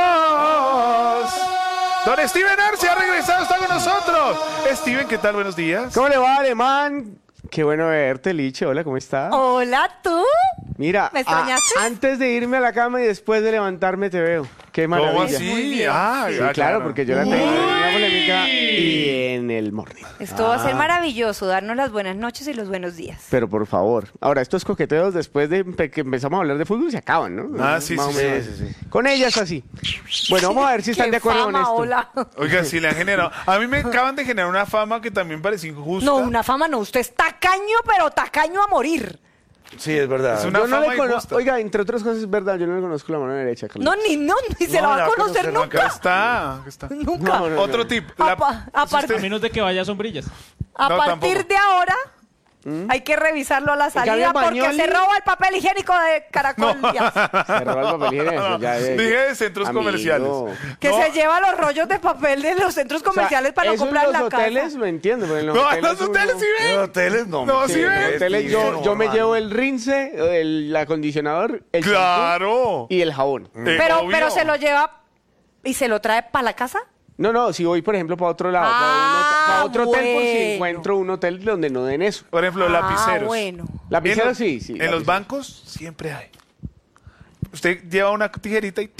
As. Don Steven Arce ha regresado, está con nosotros. Steven, ¿qué tal? Buenos días.
¿Cómo le va, alemán? Qué bueno verte, Liche. Hola, ¿cómo está?
Hola, ¿tú?
Mira,
¿Me
a-
extrañaste?
antes de irme a la cama y después de levantarme te veo. Qué maravilla.
¿Cómo así?
Muy bien.
Ah,
Sí,
ah,
claro, porque yo la tengo en la polémica y en el morning.
Esto va a
Ah.
ser maravilloso, darnos las buenas noches y los buenos días.
Pero por favor. Ahora, estos coqueteos después de empe- que empezamos a hablar de fútbol se acaban, ¿no?
Ah, sí,
Más
sí,
o menos.
sí, sí, sí.
Con ellas así. Bueno, vamos a ver si están
Qué
de acuerdo
fama,
con esto.
hola.
Oiga, sí le han generado. A mí me acaban de generar una fama que también parece injusta.
No, una fama no. Usted es tacaño, pero tacaño a morir.
Sí, es verdad.
Es una
Yo no
fama
le conozco,
injusta.
oiga, entre otras cosas es verdad, yo no le conozco la mano derecha, Carlos.
No, ni no, ni se
No,
la va
la
a
va a
conocer
conocer,
nunca.
Acá está, acá está.
Nunca.
No, no, no.
Otro tip.
A,
la-
pa- a par-
A menos de que vaya a sombrillas.
a
No,
partir
tampoco.
de ahora, hay que revisarlo a la
cambio,
salida porque
Bagnoli-
se roba el papel higiénico de Caracol. Ya.
Se roba el papel higiénico,
No,
ya, ya.
dije de centros
Amigo.
comerciales.
Que
No.
se lleva los rollos de papel de los centros
O sea,
comerciales para no
eso
comprar
en
en
los
la
hoteles
casa.
lo entiendo, pero en los
No,
hoteles
los hoteles
uno-
sí ven.
En hoteles no.
No,
hombre,
sí
En
ven.
los hoteles yo,
no,
yo me
hermano.
llevo el rince, el acondicionador, el
Claro.
shampoo y el jabón.
Eh,
Pero,
obvio.
pero se lo lleva y se lo trae para la casa.
No, no, si voy, por ejemplo, para otro lado,
Ah,
para, uno- para otro hotel, por si
bueno.
encuentro un hotel donde no den eso.
Por ejemplo,
Ah,
lapiceros.
bueno.
Lapiceros
En los-
sí, sí.
En los
lapiceros.
bancos siempre hay. Usted lleva una tijerita y tic,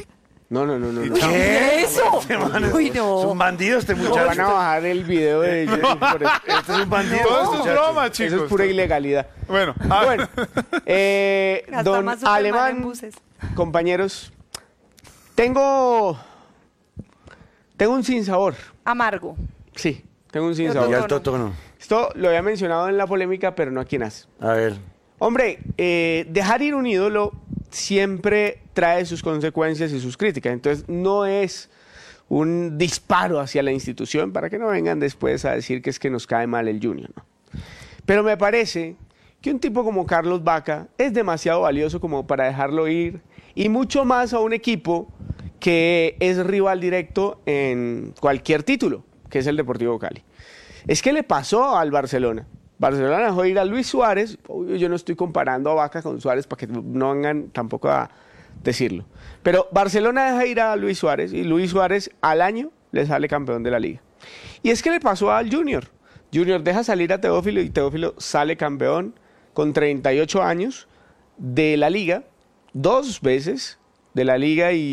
No, no, no, no. no.
¿Qué?
¿Eso?
Este man es-
Uy, no.
Es un bandido este
No,
muchacho.
van a bajar el video de ellos. por eso.
Este es un bandido.
Todo
este
esto es
muchacho.
broma, chicos.
Eso es pura ilegalidad.
Bueno, ah,
Bueno, eh,
Gasta
don
más Superman en
Alemán,
buses.
compañeros, tengo, tengo un sinsabor.
Amargo.
Sí, tengo un
Yo
sinsabor.
Ya el Toto no.
Esto lo había mencionado en la polémica, pero no aquí en As.
A ver.
Hombre, eh, dejar ir un ídolo siempre trae sus consecuencias y sus críticas. Entonces, no es un disparo hacia la institución para que no vengan después a decir que es que nos cae mal el Junior, ¿no? Pero me parece que un tipo como Carlos Vaca es demasiado valioso como para dejarlo ir, y mucho más a un equipo que es rival directo en cualquier título, que es el Deportivo Cali. Es que le pasó al Barcelona. Barcelona dejó ir a Luis Suárez. Obvio, yo no estoy comparando a Vaca con Suárez para que no vengan tampoco a decirlo. Pero Barcelona deja ir a Luis Suárez y Luis Suárez al año le sale campeón de la liga. Y es que le pasó al Junior. Junior deja salir a Teófilo y Teófilo sale campeón con treinta y ocho años de la liga, dos veces de la liga y